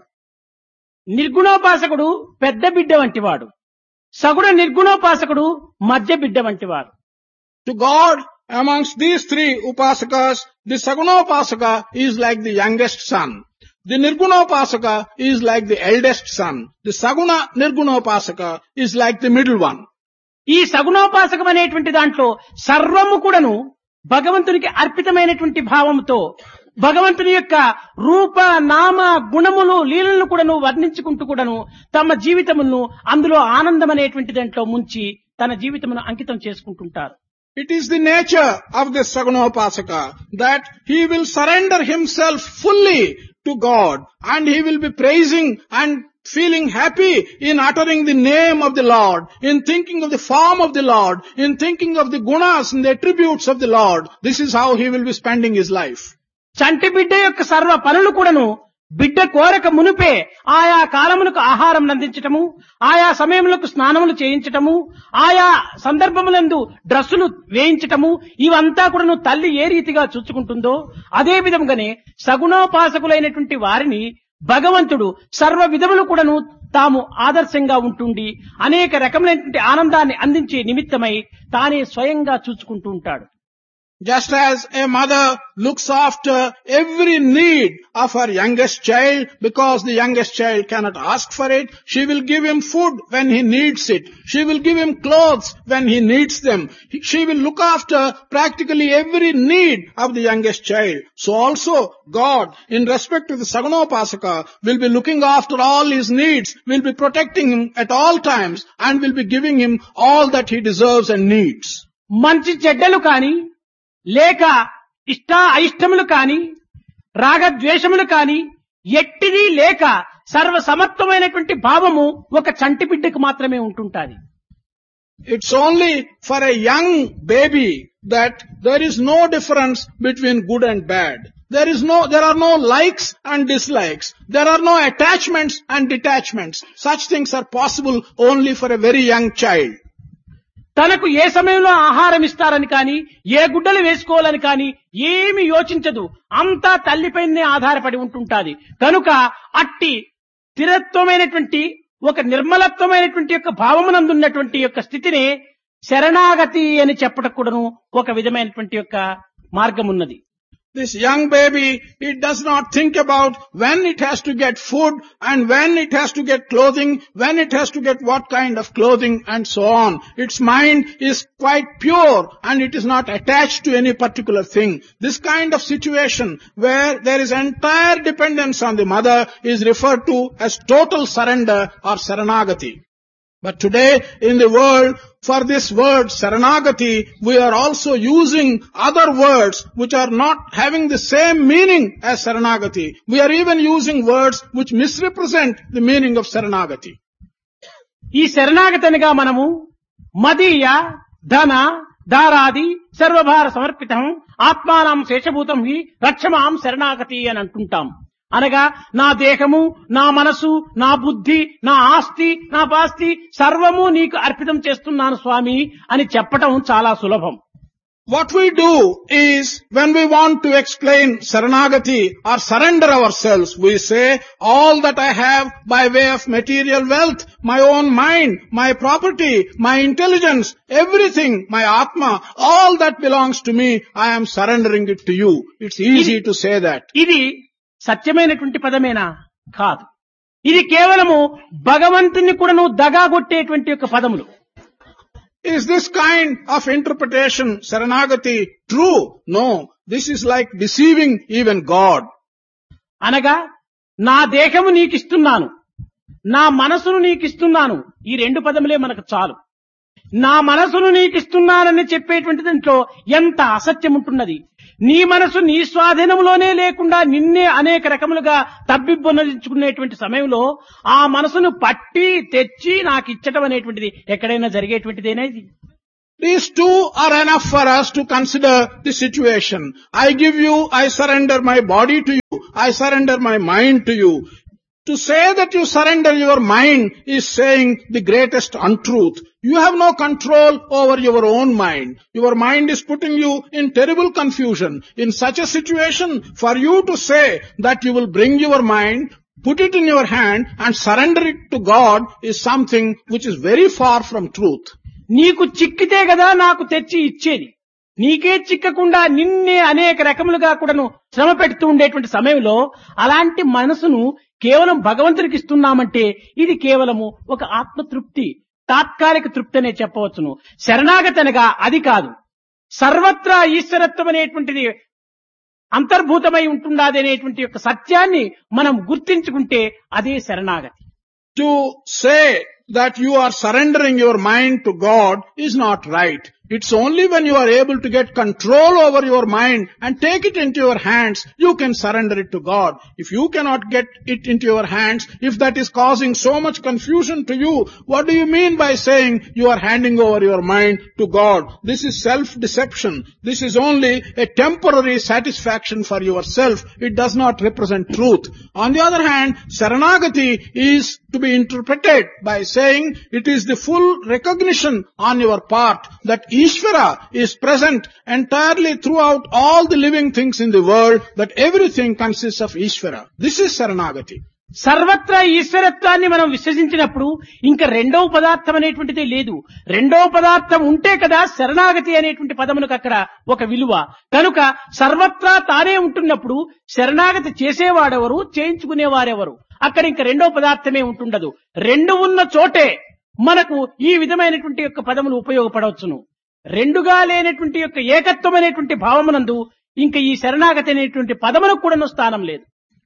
నిర్గుణోపాసకుడు పెద్ద బిడ్డ వంటివాడు, సగుణ నిర్గుణోపాసకుడు మధ్య బిడ్డ వంటివాడు. To God, amongst these three upasakas, the Sagunopasaka is like the youngest son. The Nirgunopasaka is like the eldest son. The Saguna Nirgunopasaka is like the middle one. ఈ సగుణోపాసకం అనేటువంటి దాంట్లో సర్వము కూడాను భగవంతునికి అర్పితమైనటువంటి భావంతో భగవంతుని యొక్క రూప నామ గుణములు లీలలను కూడాను వర్ణించుకుంటూ కూడాను తమ జీవితమును అందులో ఆనందం అనేటువంటి దాంట్లో ముంచి తన జీవితమును అంకితం చేసుకుంటుంటారు. It is the nature of the Sagunopasaka that he will surrender himself fully to God and he will be praising and feeling happy in uttering the name of the Lord, in thinking of the form of the Lord, in thinking of the gunas and the attributes of the Lord. This is how he will be spending his life. చంటి బిడ్డ యొక్క సర్వ పనులు కూడాను బిడ్డ కోరక మునిపే ఆయా కాలములకు ఆహారం అందించటము, ఆయా సమయములకు స్నానములు చేయించటము, ఆయా సందర్భములందు డ్రస్సులు వేయించటము, ఇవంతా కూడాను తల్లి ఏ రీతిగా చూసుకుంటుందో అదే విధంగానే సగుణోపాసకులైనటువంటి వారిని భగవంతుడు సర్వ విధములు కూడాను తాము ఆదర్శంగా ఉంటుండి అనేక రకములైనటువంటి ఆనందాన్ని అందించే నిమిత్తమై తానే స్వయంగా చూసుకుంటూ ఉంటాడు. Just as a mother looks after every need of her youngest child because the youngest child cannot ask for it, she will give him food when he needs it. She will give him clothes when he needs them. She will look after practically every need of the youngest child. So also God, in respect to the Sagunopasaka, will be looking after all his needs, will be protecting him at all times and will be giving him all that he deserves and needs. మంచి చెడ్డలు కాని లేక ఇష్ట అయిష్టములు కాని రాగద్వేషములు కాని ఎట్టిది లేక సర్వ సమత్వమైనటువంటి భావము ఒక చంటి బిడ్డకు మాత్రమే ఉంటుంటాది. It's only for a young baby that there is no difference between good and bad. There is no, there are no likes and dislikes. There are no attachments and detachments. Such things are possible only for a very young child. తనకు ఏ సమయంలో ఆహారం ఇస్తారని కాని ఏ గుడ్డలు వేసుకోవాలని కాని ఏమి యోచించదు, అంతా తల్లిపైనే ఆధారపడి ఉంటుంటాది. కనుక అట్టి స్థిరత్వమైనటువంటి ఒక నిర్మలత్వమైనటువంటి యొక్క భావమునందున్నటువంటి యొక్క స్థితిని శరణాగతి అని చెప్పటం కూడాను ఒక విధమైనటువంటి యొక్క మార్గం ఉన్నది. This young baby, it does not think about when it has to get food and when it has to get clothing, when it has to get what kind of clothing and so on. Its mind is quite pure and it is not attached to any particular thing. This kind of situation where there is entire dependence on the mother is referred to as total surrender or saranagati. But today in the world, for this word Saranagati, we are also using other words which are not having the same meaning as Saranagati. We are even using words which misrepresent the meaning of Saranagati. ఈ శరణాగతి అనగా మనము మదీయ ధన దారాది సర్వభార సమర్పితం ఆత్మానం శేషభూతం హి రక్షమాం శరణాగతి అని అంటుంటాం. అనగా నా దేహము, నా మనసు, నా బుద్ధి, నా ఆస్తి, నా పాస్తి సర్వము నీకు అర్పితం చేస్తున్నాను స్వామి అని చెప్పటం చాలా సులభం. What we do is, when we want to explain Saranagati or surrender ourselves, we say, all that I have by way of material wealth, my own mind, my property, my intelligence, everything, my Atma, all that belongs to me, I am surrendering it to you. It's easy to say that. ఇది సత్యమైనటువంటి పదమేనా? కాదు. ఇది కేవలము భగవంతుని కూడా నువ్వు దగాగొట్టేటువంటి యొక్క పదములు. Is this kind of interpretation, Saranagati, true? No. This is like deceiving even God. అనగా నా దేహము నీకిస్తున్నాను, నా మనసును నీకిస్తున్నాను, ఈ రెండు పదములే మనకు చాలు. నా మనసును నీకిస్తున్నానని చెప్పేటువంటి దాంట్లో ఎంత అసత్యం ఉంటున్నది. నీ మనసు నీ స్వాధీనంలోనే లేకుండా నిన్నే అనేక రకములుగా తబ్బిబ్బొనరించుకునేటువంటి సమయంలో ఆ మనసును పట్టి తెచ్చి నాకు ఇచ్చటం అనేటువంటిది ఎక్కడైనా జరిగేటువంటిదేనా ఇది? These two are enough for us to consider the situation. I give you, I surrender my body to you, I surrender my mind to you. To say that you surrender your mind is saying the greatest untruth. You have no control over your own mind. Your mind is putting you in terrible confusion. In such a situation, for you to say that you will bring your mind, put it in your hand and surrender it to God is something which is very far from truth. నీకు చిక్కితే కదా నాకు తెచ్చి ఇచ్చేది. నీకే చిక్కకుండా నిన్నే అనేక రకములుగా కూడాను శ్రమ పెడుతూ ఉండేటువంటి సమయంలో అలాంటి మనసును కేవలం భగవంతునికి ఇస్తున్నామంటే ఇది కేవలము ఒక ఆత్మతృప్తి, తాత్కాలిక తృప్తి అనే చెప్పవచ్చును. శరణాగతి అనగా అది కాదు. సర్వత్రా ఈశ్వరత్వం అనేటువంటిది అంతర్భూతమై ఉంటున్నది అనేటువంటి యొక్క సత్యాన్ని మనం గుర్తించుకుంటే అదే శరణాగతి. To say that you are surrendering your mind to God is not right. It's only when you are able to get control over your mind and take it into your hands, you can surrender it to God. If you cannot get it into your hands, if that is causing so much confusion to you, what do you mean by saying you are handing over your mind to God? This is self-deception. This is only a temporary satisfaction for yourself. It does not represent truth. On the other hand, Saranagati is to be interpreted by saying it is the full recognition on your part that Ishvara is present entirely throughout all the living things in the world, that everything consists of Ishvara. This is Saranagati. సర్వత్రా ఈశ్వరత్వాన్ని మనం విశ్వసించినప్పుడు ఇంకా రెండవ పదార్థం అనేటువంటిదే లేదు. రెండవ పదార్థం ఉంటే కదా శరణాగతి అనేటువంటి పదమునకు అక్కడ ఒక విలువ. కనుక సర్వత్రా తానే ఉంటున్నప్పుడు శరణాగతి చేసేవాడెవరు, చేయించుకునేవారెవరు? అక్కడ ఇంకా రెండవ పదార్థమే ఉంటుండదు. రెండు ఉన్న చోటే మనకు ఈ విధమైనటువంటి యొక్క పదములు ఉపయోగపడవచ్చును. రెండుగా లేనటువంటి యొక్క ఏకత్వం అనేటువంటి భావమునందు ఇంకా ఈ శరణాగతి అనేటువంటి పదములకు కూడా స్థానం లేదు.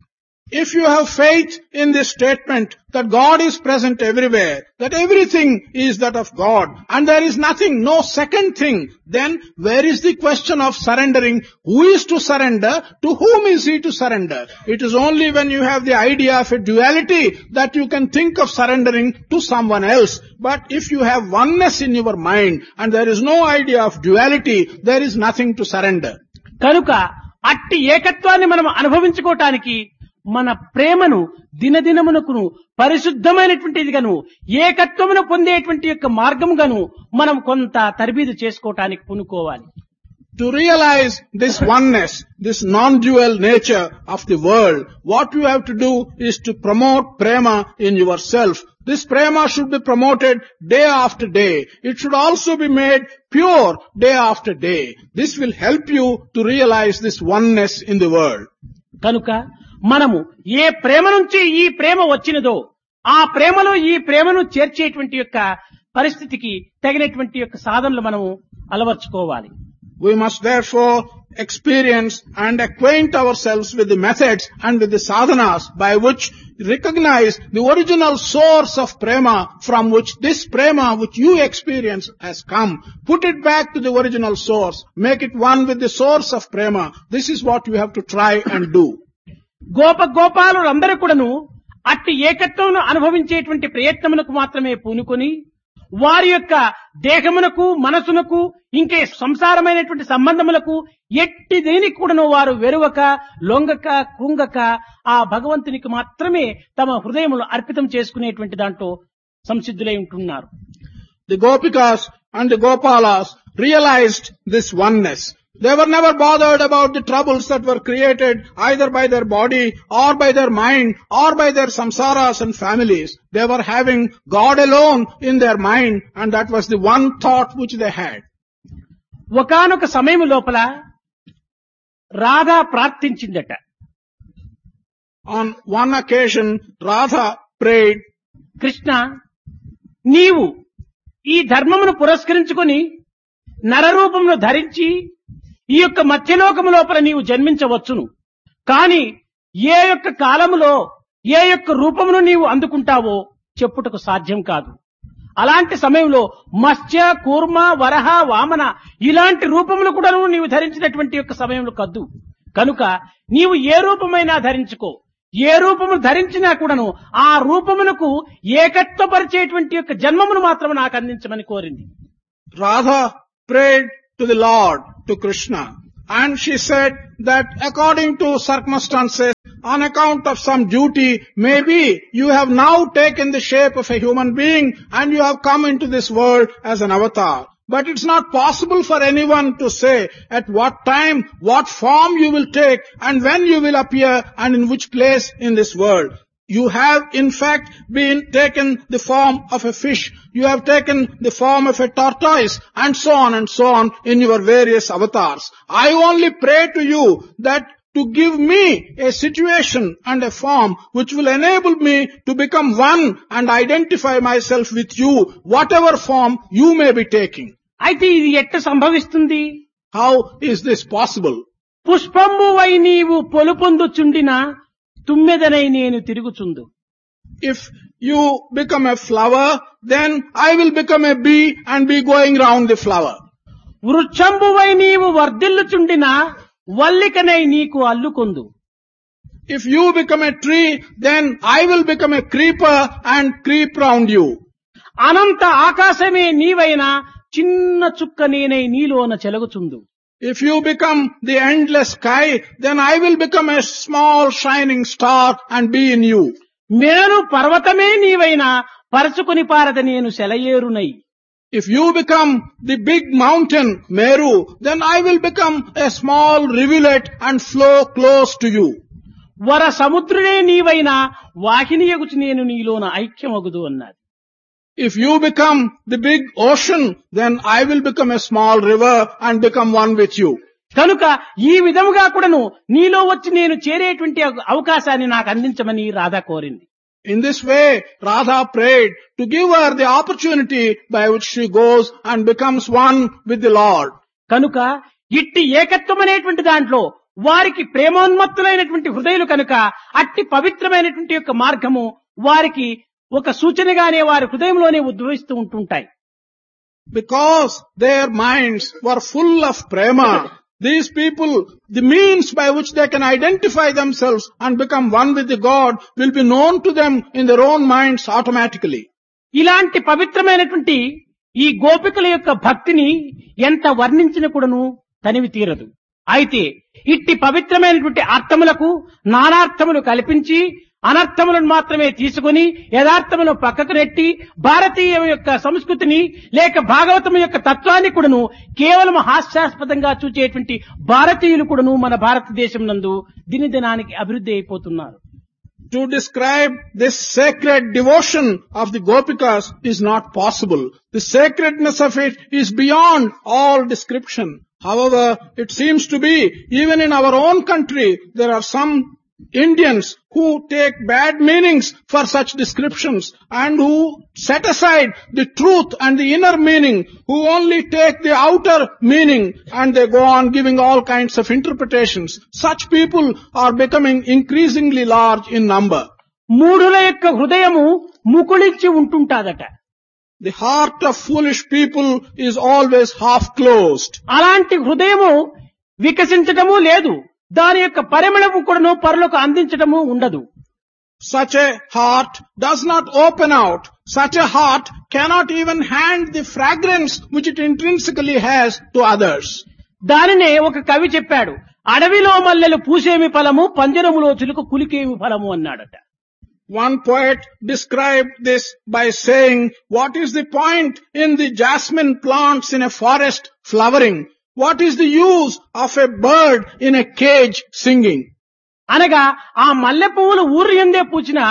If you have faith in this statement that God is present everywhere, that everything is that of God, and there is nothing, no second thing, then where is the question of surrendering? Who is to surrender? To whom is he to surrender? It is only when you have the idea of a duality that you can think of surrendering to someone else. But if you have oneness in your mind and there is no idea of duality, there is nothing to surrender. కనుక అట్టి ఏకత్వాన్ని మనం అనుభవించుకోవటానికి మన ప్రేమను దినదినమునకును పరిశుద్ధమైనటువంటిదిగాను ఏకత్వమును పొందేటువంటి యొక్క మార్గముగాను మనం కొంత తర్బీదు చేసుకోవటానికి పూనుకోవాలి. To realize this oneness, this non-dual nature of the world, what you have to do is to promote prema in yourself. This prema should be promoted day after day. It should also be made pure day after day. This will help you to realize this oneness in the world. కనుక మనము ఏ ప్రేమ నుంచి ఈ ప్రేమ వచ్చినదో ఆ ప్రేమలో ఈ ప్రేమను చేర్చేటువంటి యొక్క పరిస్థితికి తగినటువంటి యొక్క సాధనలు మనము అలవర్చుకోవాలి. We must therefore experience and acquaint ourselves with the methods and with the sadhanas by which recognize the original source of prema from which this prema which you experience has come. Put it back to the original source. Make it one with the source of prema. This is what you have to try and do. గోప గోపాలులందరూ కూడాను అట్టి ఏకత్వమును అనుభవించేటువంటి ప్రయత్నమునకు మాత్రమే పూనుకొని వారి యొక్క దేహమునకు మనసునకు ఇంకే సంసారమైనటువంటి సంబంధములకు ఎట్టి దేనికి కూడాను వారు వెరువక లొంగక కృంగక ఆ భగవంతునికి మాత్రమే తమ హృదయములు అర్పితం చేసుకునేటువంటి దాంట్లో సంసిద్ధులై ఉంటున్నారు. The Gopikas and the Gopalas realized this oneness. They were never bothered about the troubles that were created either by their body or by their mind or by their samsaras and families. They were having God alone in their mind, and that was the one thought which they had. ఒకానొక సమయం లోపల Radha ప్రార్థించిందట. On one occasion, Radha prayed, Krishna, నీవు ఈ ధర్మమును పురస్కరించుకొని నరరూపమును ధరించి ఈ యొక్క మధ్యలోకము లోపల నీవు జన్మించవచ్చును. కాని ఏ యొక్క కాలములో ఏ యొక్క రూపమును నీవు అందుకుంటావో చెప్పుటకు సాధ్యం కాదు. అలాంటి సమయంలో మత్స్య, కూర్మ, వరహ, వామన ఇలాంటి రూపములు కూడా నీవు ధరించినటువంటి యొక్క సమయంలో కద్దు. కనుక నీవు ఏ రూపమైనా ధరించుకో, ఏ రూపమును ధరించినా కూడాను ఆ రూపమునకు ఏకత్వపరిచేటువంటి యొక్క జన్మమును మాత్రం నాకు అందించమని కోరింది. Radha prayed to the Lord, to Krishna, and she said that according to circumstances, on account of some duty, maybe you have now taken the shape of a human being and you have come into this world as an avatar. But it's not possible for anyone to say at what time, what form you will take and when you will appear and in which place in this world. You have in fact been taken the form of a fish, you have taken the form of a tortoise and so on and so on in your various avatars. I only pray to you that to give me a situation and a form which will enable me to become one and identify myself with you, whatever form you may be taking. అయితే ఇది ఎట్ట సంభవిస్తుంది? How is this possible? పుష్పంబువై నీవు పొలుపొందుచుండిన తుమ్మెదనై నేను తిరుగుచుందు. If you become a flower, then I will become a bee and be going round the flower. వృక్షంబువై నీవు వర్ధిల్లుచుండిన వల్లికనై నీకు అల్లుకొందు. If you become a tree, then I will become a creeper and creep round you. అనంత ఆకాశమే నీవైనా చిన్న చుక్క నేనై నీలోన చెలగుచుందు. If you become the endless sky, then I will become a small shining star and be in you. నేను పర్వతమే నీవైనా పరచుకొని పారద నేను సెలయేరునై. If you become the big mountain, Meru, then I will become a small rivulet and flow close to you. వర సముద్రుడే నీవైనా వాహినియగుచు నేను నీలోన ఐక్యమగుదు అన్నది. If you become the big ocean, then I will become a small river and become one with you. కనుక ఈ విధముగా కూడాను నీలో వచ్చి నేను చేరేటువంటి అవకాశాన్ని నాకు అందించమని రాధ కోరింది. In this way, Radha prayed to give her the opportunity by which she goes and becomes one with the Lord. కనుక ఇట్టి ఏకత్వం అనేటువంటి దాంట్లో వారికి ప్రేమోన్మత్తులైనటువంటి హృదయులు కనుక అట్టి పవిత్రమైనటువంటి యొక్క మార్గము వారికి ఒక సూచనగానే వారి హృదయంలోనే ఉద్భవిస్తూ ఉంటుంటాయి. Because their minds were full of prema, these people, the means by which they can identify themselves and become one with the God will be known to them in their own minds automatically. ఇలాంటి పవిత్రమైనటువంటి ఈ గోపికల యొక్క భక్తిని ఎంత వర్ణించిన కూడాను తనివి తీరదు. అయితే ఇట్టి పవిత్రమైనటువంటి అర్థములకు నానార్థములు కల్పించి అనర్థములను మాత్రమే తీసుకుని యథార్థమును పక్కకు నెట్టి భారతీయ యొక్క సంస్కృతిని లేక భాగవతం యొక్క తత్వాన్ని కూడాను కేవలం హాస్యాస్పదంగా చూచేటువంటి భారతీయులు కూడాను మన భారతదేశం నందు దినదినానికి అభివృద్ధి అయిపోతున్నారు. To describe this sacred devotion of the Gopikas is not possible. The sacredness of it is beyond all description. However, it seems to be, even in our own country, there are some Indians who take bad meanings for such descriptions and who set aside the truth and the inner meaning, who only take the outer meaning and they go on giving all kinds of interpretations. Such people are becoming increasingly large in number. మూఢుల యొక్క హృదయము ముకుళించి ఉంటుంటాదట. The heart of foolish people is always half closed. అలాంటి హృదయము వికసించటము లేదు, దాని యొక్క పరిమళము కూడాను పరులకు అందించటము ఉండదు. Such a heart does not open out. Such a heart cannot even hand the fragrance which it intrinsically has to others. దానినే ఒక కవి చెప్పాడు, అడవిలో మల్లెలు పూసేమి ఫలము, పంజరములో చిలుక కులికేమి ఫలము అన్నాడట. One poet described this by saying, what is the point in the jasmine plants in a forest flowering? What is the use of a bird in a cage singing? అనగా ఆ మల్లె పువ్వులు ఊరు ఎందే పూచినా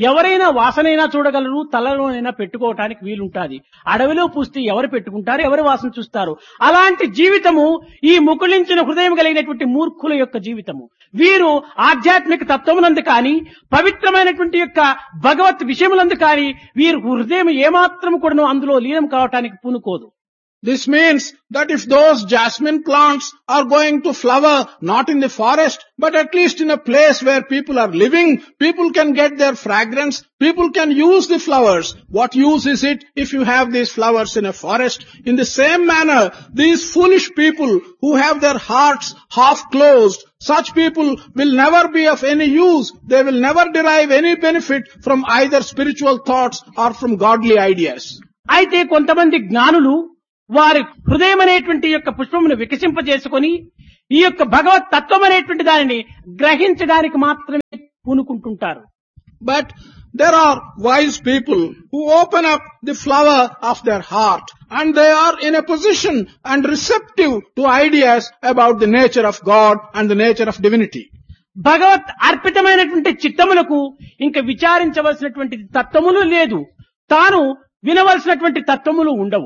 ఎవరైనా వాసనైనా చూడగలరు, తలలోనైనా పెట్టుకోవటానికి వీలుంటాది. అడవిలో పూస్తే ఎవరు పెట్టుకుంటారు, ఎవరు వాసన చూస్తారు? అలాంటి జీవితము ఈ ముకుళించిన హృదయం కలిగినటువంటి మూర్ఖుల యొక్క జీవితము. వీరు ఆధ్యాత్మిక తత్వమునందు కానీ, పవిత్రమైనటువంటి యొక్క భగవత్ విషయములందు కానీ వీరు హృదయం ఏమాత్రం కూడా అందులో లీనం కావటానికి పూనుకోదు. This means that if those jasmine plants are going to flower not in the forest, but at least in a place where people are living, people can get their fragrance, people can use the flowers. What use is it if you have these flowers in a forest? In the same manner, these foolish people who have their hearts half closed, such people will never be of any use. They will never derive any benefit from either spiritual thoughts or from godly ideas. అయితే కొంతమంది జ్ఞానులు వారి హృదయం అనేటువంటి యొక్క పుష్పమును వికసింపజేసుకొని ఈ యొక్క భగవత్ తత్వం అనేటువంటి దానిని గ్రహించడానికి మాత్రమే పూనుకుంటుంటారు. But there are wise people who open up the flower of their heart and they are in a position and receptive to ideas about the nature of God and the nature of divinity. భగవత్ అర్పితమైనటువంటి చిత్తములకు ఇంకా విచారించవలసినటువంటి తత్వములు లేదు, తాను వినవలసినటువంటి తత్వములు ఉండవు.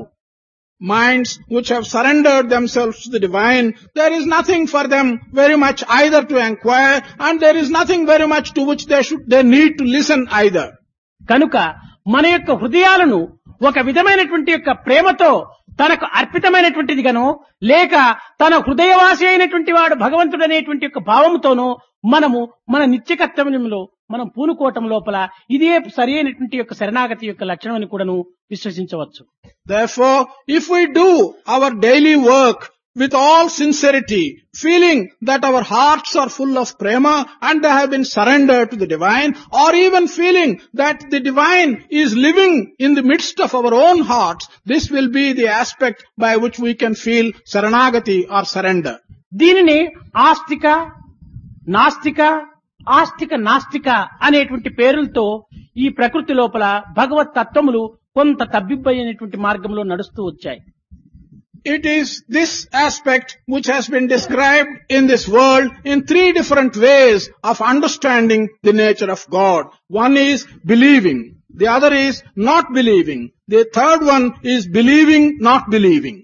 Minds which have surrendered themselves to the divine, there is nothing for them very much either to inquire and there is nothing very much to which they should, they need to listen either. కనుక మన యొక్క హృదయాలను ఒక విధమైనటువంటి యొక్క ప్రేమతో తనకు అర్పితమైనటువంటిది గానో లేక తన హృదయవాసి అయినటువంటి వాడు భగవంతుడు అనేటువంటి యొక్క భావంతోనో మనము మన నిత్య కర్తవ్యంలో మనం పూనుకోవటం లోపల ఇదే సరి అయినటువంటి యొక్క శరణాగతి యొక్క లక్షణం అని కూడాను విశ్వసించవచ్చు. Therefore, if we do our daily work with all sincerity, feeling that our hearts are full of prema and they have been surrendered to the divine, or even feeling that the divine is living in the midst of our own hearts, this will be the aspect by which we can feel saranagati or surrender. దీనిని ఆస్తిక, నాస్తిక, ఆస్తిక నాస్తిక అనేటువంటి పేరులతో ఈ ప్రకృతి లోపల భగవత్ తత్వములు కొంత తబ్బిబ్బైనటువంటి మార్గంలో నడుస్తూ వచ్చాయి. It is this aspect which has been described in this world in three different ways of understanding the nature of God. One is believing, the other is not believing, the third one is believing, not believing.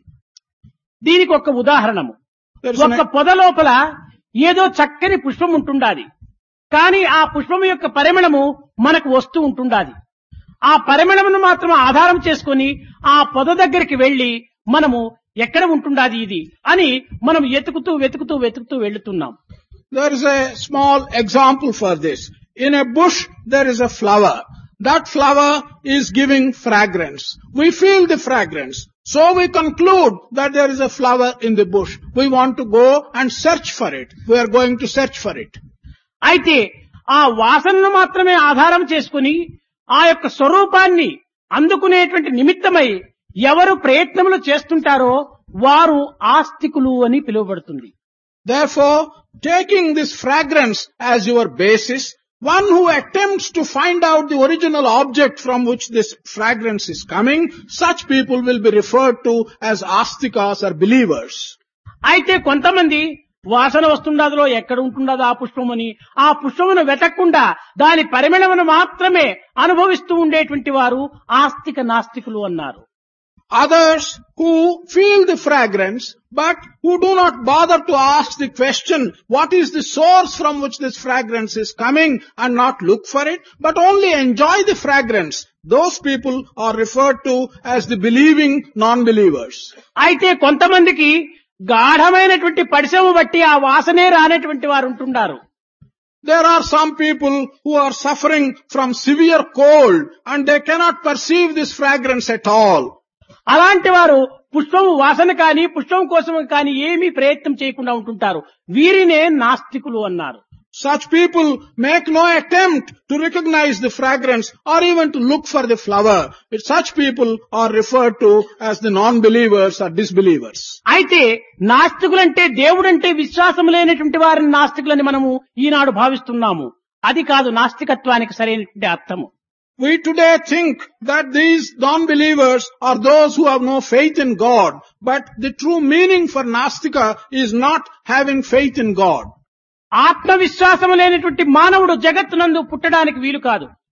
దీనికి ఒక ఉదాహరణము, ఒక పొద లోపల ఏదో చక్కని పుష్పం ఉంటుండాది, కానీ ఆ పుష్పం యొక్క పరిమళము మనకు వస్తూ ఉంటుండాది. ఆ పరిమళమును మాత్రం ఆధారం చేసుకొని ఆ పొద దగ్గరికి వెళ్లి మనము ఎక్కడ ఉంటుండాది ఇది అని మనం వెతుకుతూ వెతుకుతూ వెతుకుతూ వెళ్తున్నాం. There is a small example for this. In a bush there is a flower. That flower is giving fragrance. We feel the fragrance. So we conclude that there is a flower in the bush. We want to go and search for it. We are going to search for it. అయితే ఆ వాసనను మాత్రమే ఆధారం చేసుకుని ఆ యొక్క స్వరూపాన్ని అందుకునేటువంటి నిమిత్తమై ఎవరు ప్రయత్నములు చేస్తుంటారో వారు ఆస్తికులు అని పిలువబడుతుంది. Therefore, taking this fragrance as your basis, one who attempts to find out the original object from which this fragrance is coming, such people will be referred to as astikas or believers. అయితే కొంతమంది వాసన వస్తుండదో ఎక్కడ ఉంటుండదో ఆ పుష్పముని ఆ పుష్పమును వెతకకుండా దాని పరిమళమును మాత్రమే అనుభవిస్తూ ఉండేటువంటి వారు ఆస్తిక నాస్తికులు అన్నారు. Others who feel the fragrance but who do not bother to ask the question what is the source from which this fragrance is coming and not look for it but only enjoy the fragrance, those people are referred to as the believing non-believers. అయితే కొంతమందికి గాఢమైనటువంటి పరిశ్రమ బట్టి ఆ వాసనే రానటువంటి వారు ఉంటున్నారు. There are some people who are suffering from severe cold and they cannot perceive this fragrance at all. అలాంటి వారు పుష్పము వాసన కానీ పుష్పం కోసం కానీ ఏమీ ప్రయత్నం చేయకుండా ఉంటుంటారు. వీరినే నాస్తికులు అన్నారు. Such people make no attempt to recognize the fragrance or even to look for the flower. Such people are referred to as the non-believers or disbelievers. అయితే నాస్తికులంటే దేవుడంటే విశ్వాసం లేనటువంటి వారిని నాస్తికులని మనము ఈనాడు భావిస్తున్నాము. అది కాదు నాస్తికత్వానికి సరైనటువంటి అర్థము. We today think that these non-believers are those who have no faith in God, but the true meaning for Nastika is not having faith in God. ఆత్మవిశ్వాసము లేనటువంటి మానవుడు జగత్తునందు పుట్టడానికి వీలు కాదు.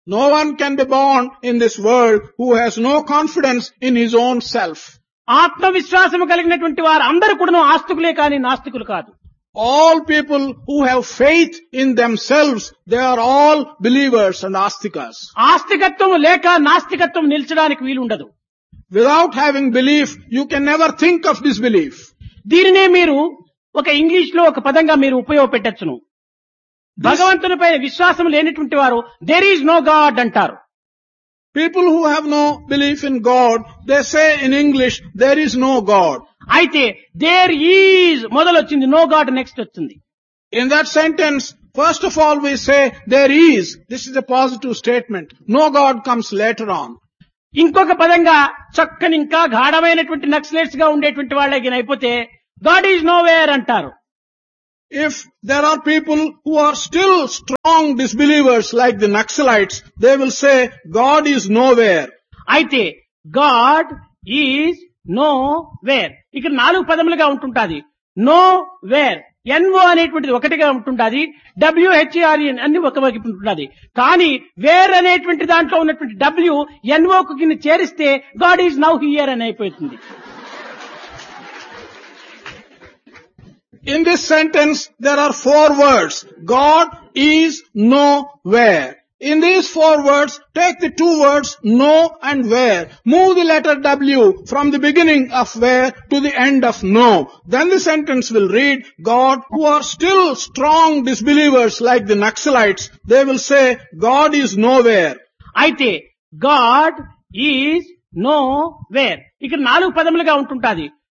No one can be born in this world who has no confidence in his own self. ఆత్మవిశ్వాసము కలిగినటువంటి వారు అందరూ కూడాను ఆస్తికులే కానీ నాస్తికులు కాదు. All people who have faith in themselves, they are all believers and astikas. ఆస్తికత్వం లేక నాస్తికత్వం నిల్చడానికి వీలుండదు. Without having belief, you can never think of disbelief. దీనినే మీరు ఒక ఇంగ్లీష్ లో ఒక పదంగా మీరు ఉపయోగపెట్టచ్చును. భగవంతునిపై విశ్వాసం లేనటువంటి వారు దేర్ ఈజ్ నో గాడ్ అంటారు. People who have no belief in God, they say in English, there is no God. అయితే there is మొదలొచ్చింది, no God next వచ్చింది. In that sentence, first of all we say there is. This is a positive statement. No God comes later on. ఇంకొక పదంగా చక్కని ఇంకా గాఢమైనటువంటి Naxalites గా ఉండేటువంటి వాళ్ళకి అయిపోతే గాడ్ ఈజ్ నో వేర్ అంటారు. If there are people who are still strong disbelievers like the Naxalites, they will say God is nowhere. అయితే గాడ్ ఈజ్ నో వేర్ ఇక్కడ నాలుగు పదములుగా ఉంటుంటాది. నో వేర్ ఎన్ఓ అనేటువంటిది ఒకటిగా ఉంటుంటాది, డబ్ల్యూహెచ్ఆర్ఎన్ అన్ని ఒక వైపు ఉంటుంటాది. కానీ వేర్ అనేటువంటి దాంట్లో ఉన్నటువంటి డబ్ల్యూ ఎన్ఓకు కింద చేరిస్తే గాడ్ ఈజ్ నౌ హియర్ అని అయిపోతుంది. In this sentence, there are four words. God is nowhere. In these four words, take the two words no and where. Move the letter W from the beginning of where to the end of no. Then the sentence will read, God, who are still strong disbelievers like the Naxalites, they will say, God is nowhere. అయితే God is know where ఇక్కడ నాలుగు పదములుగా ఉంటుంటాది.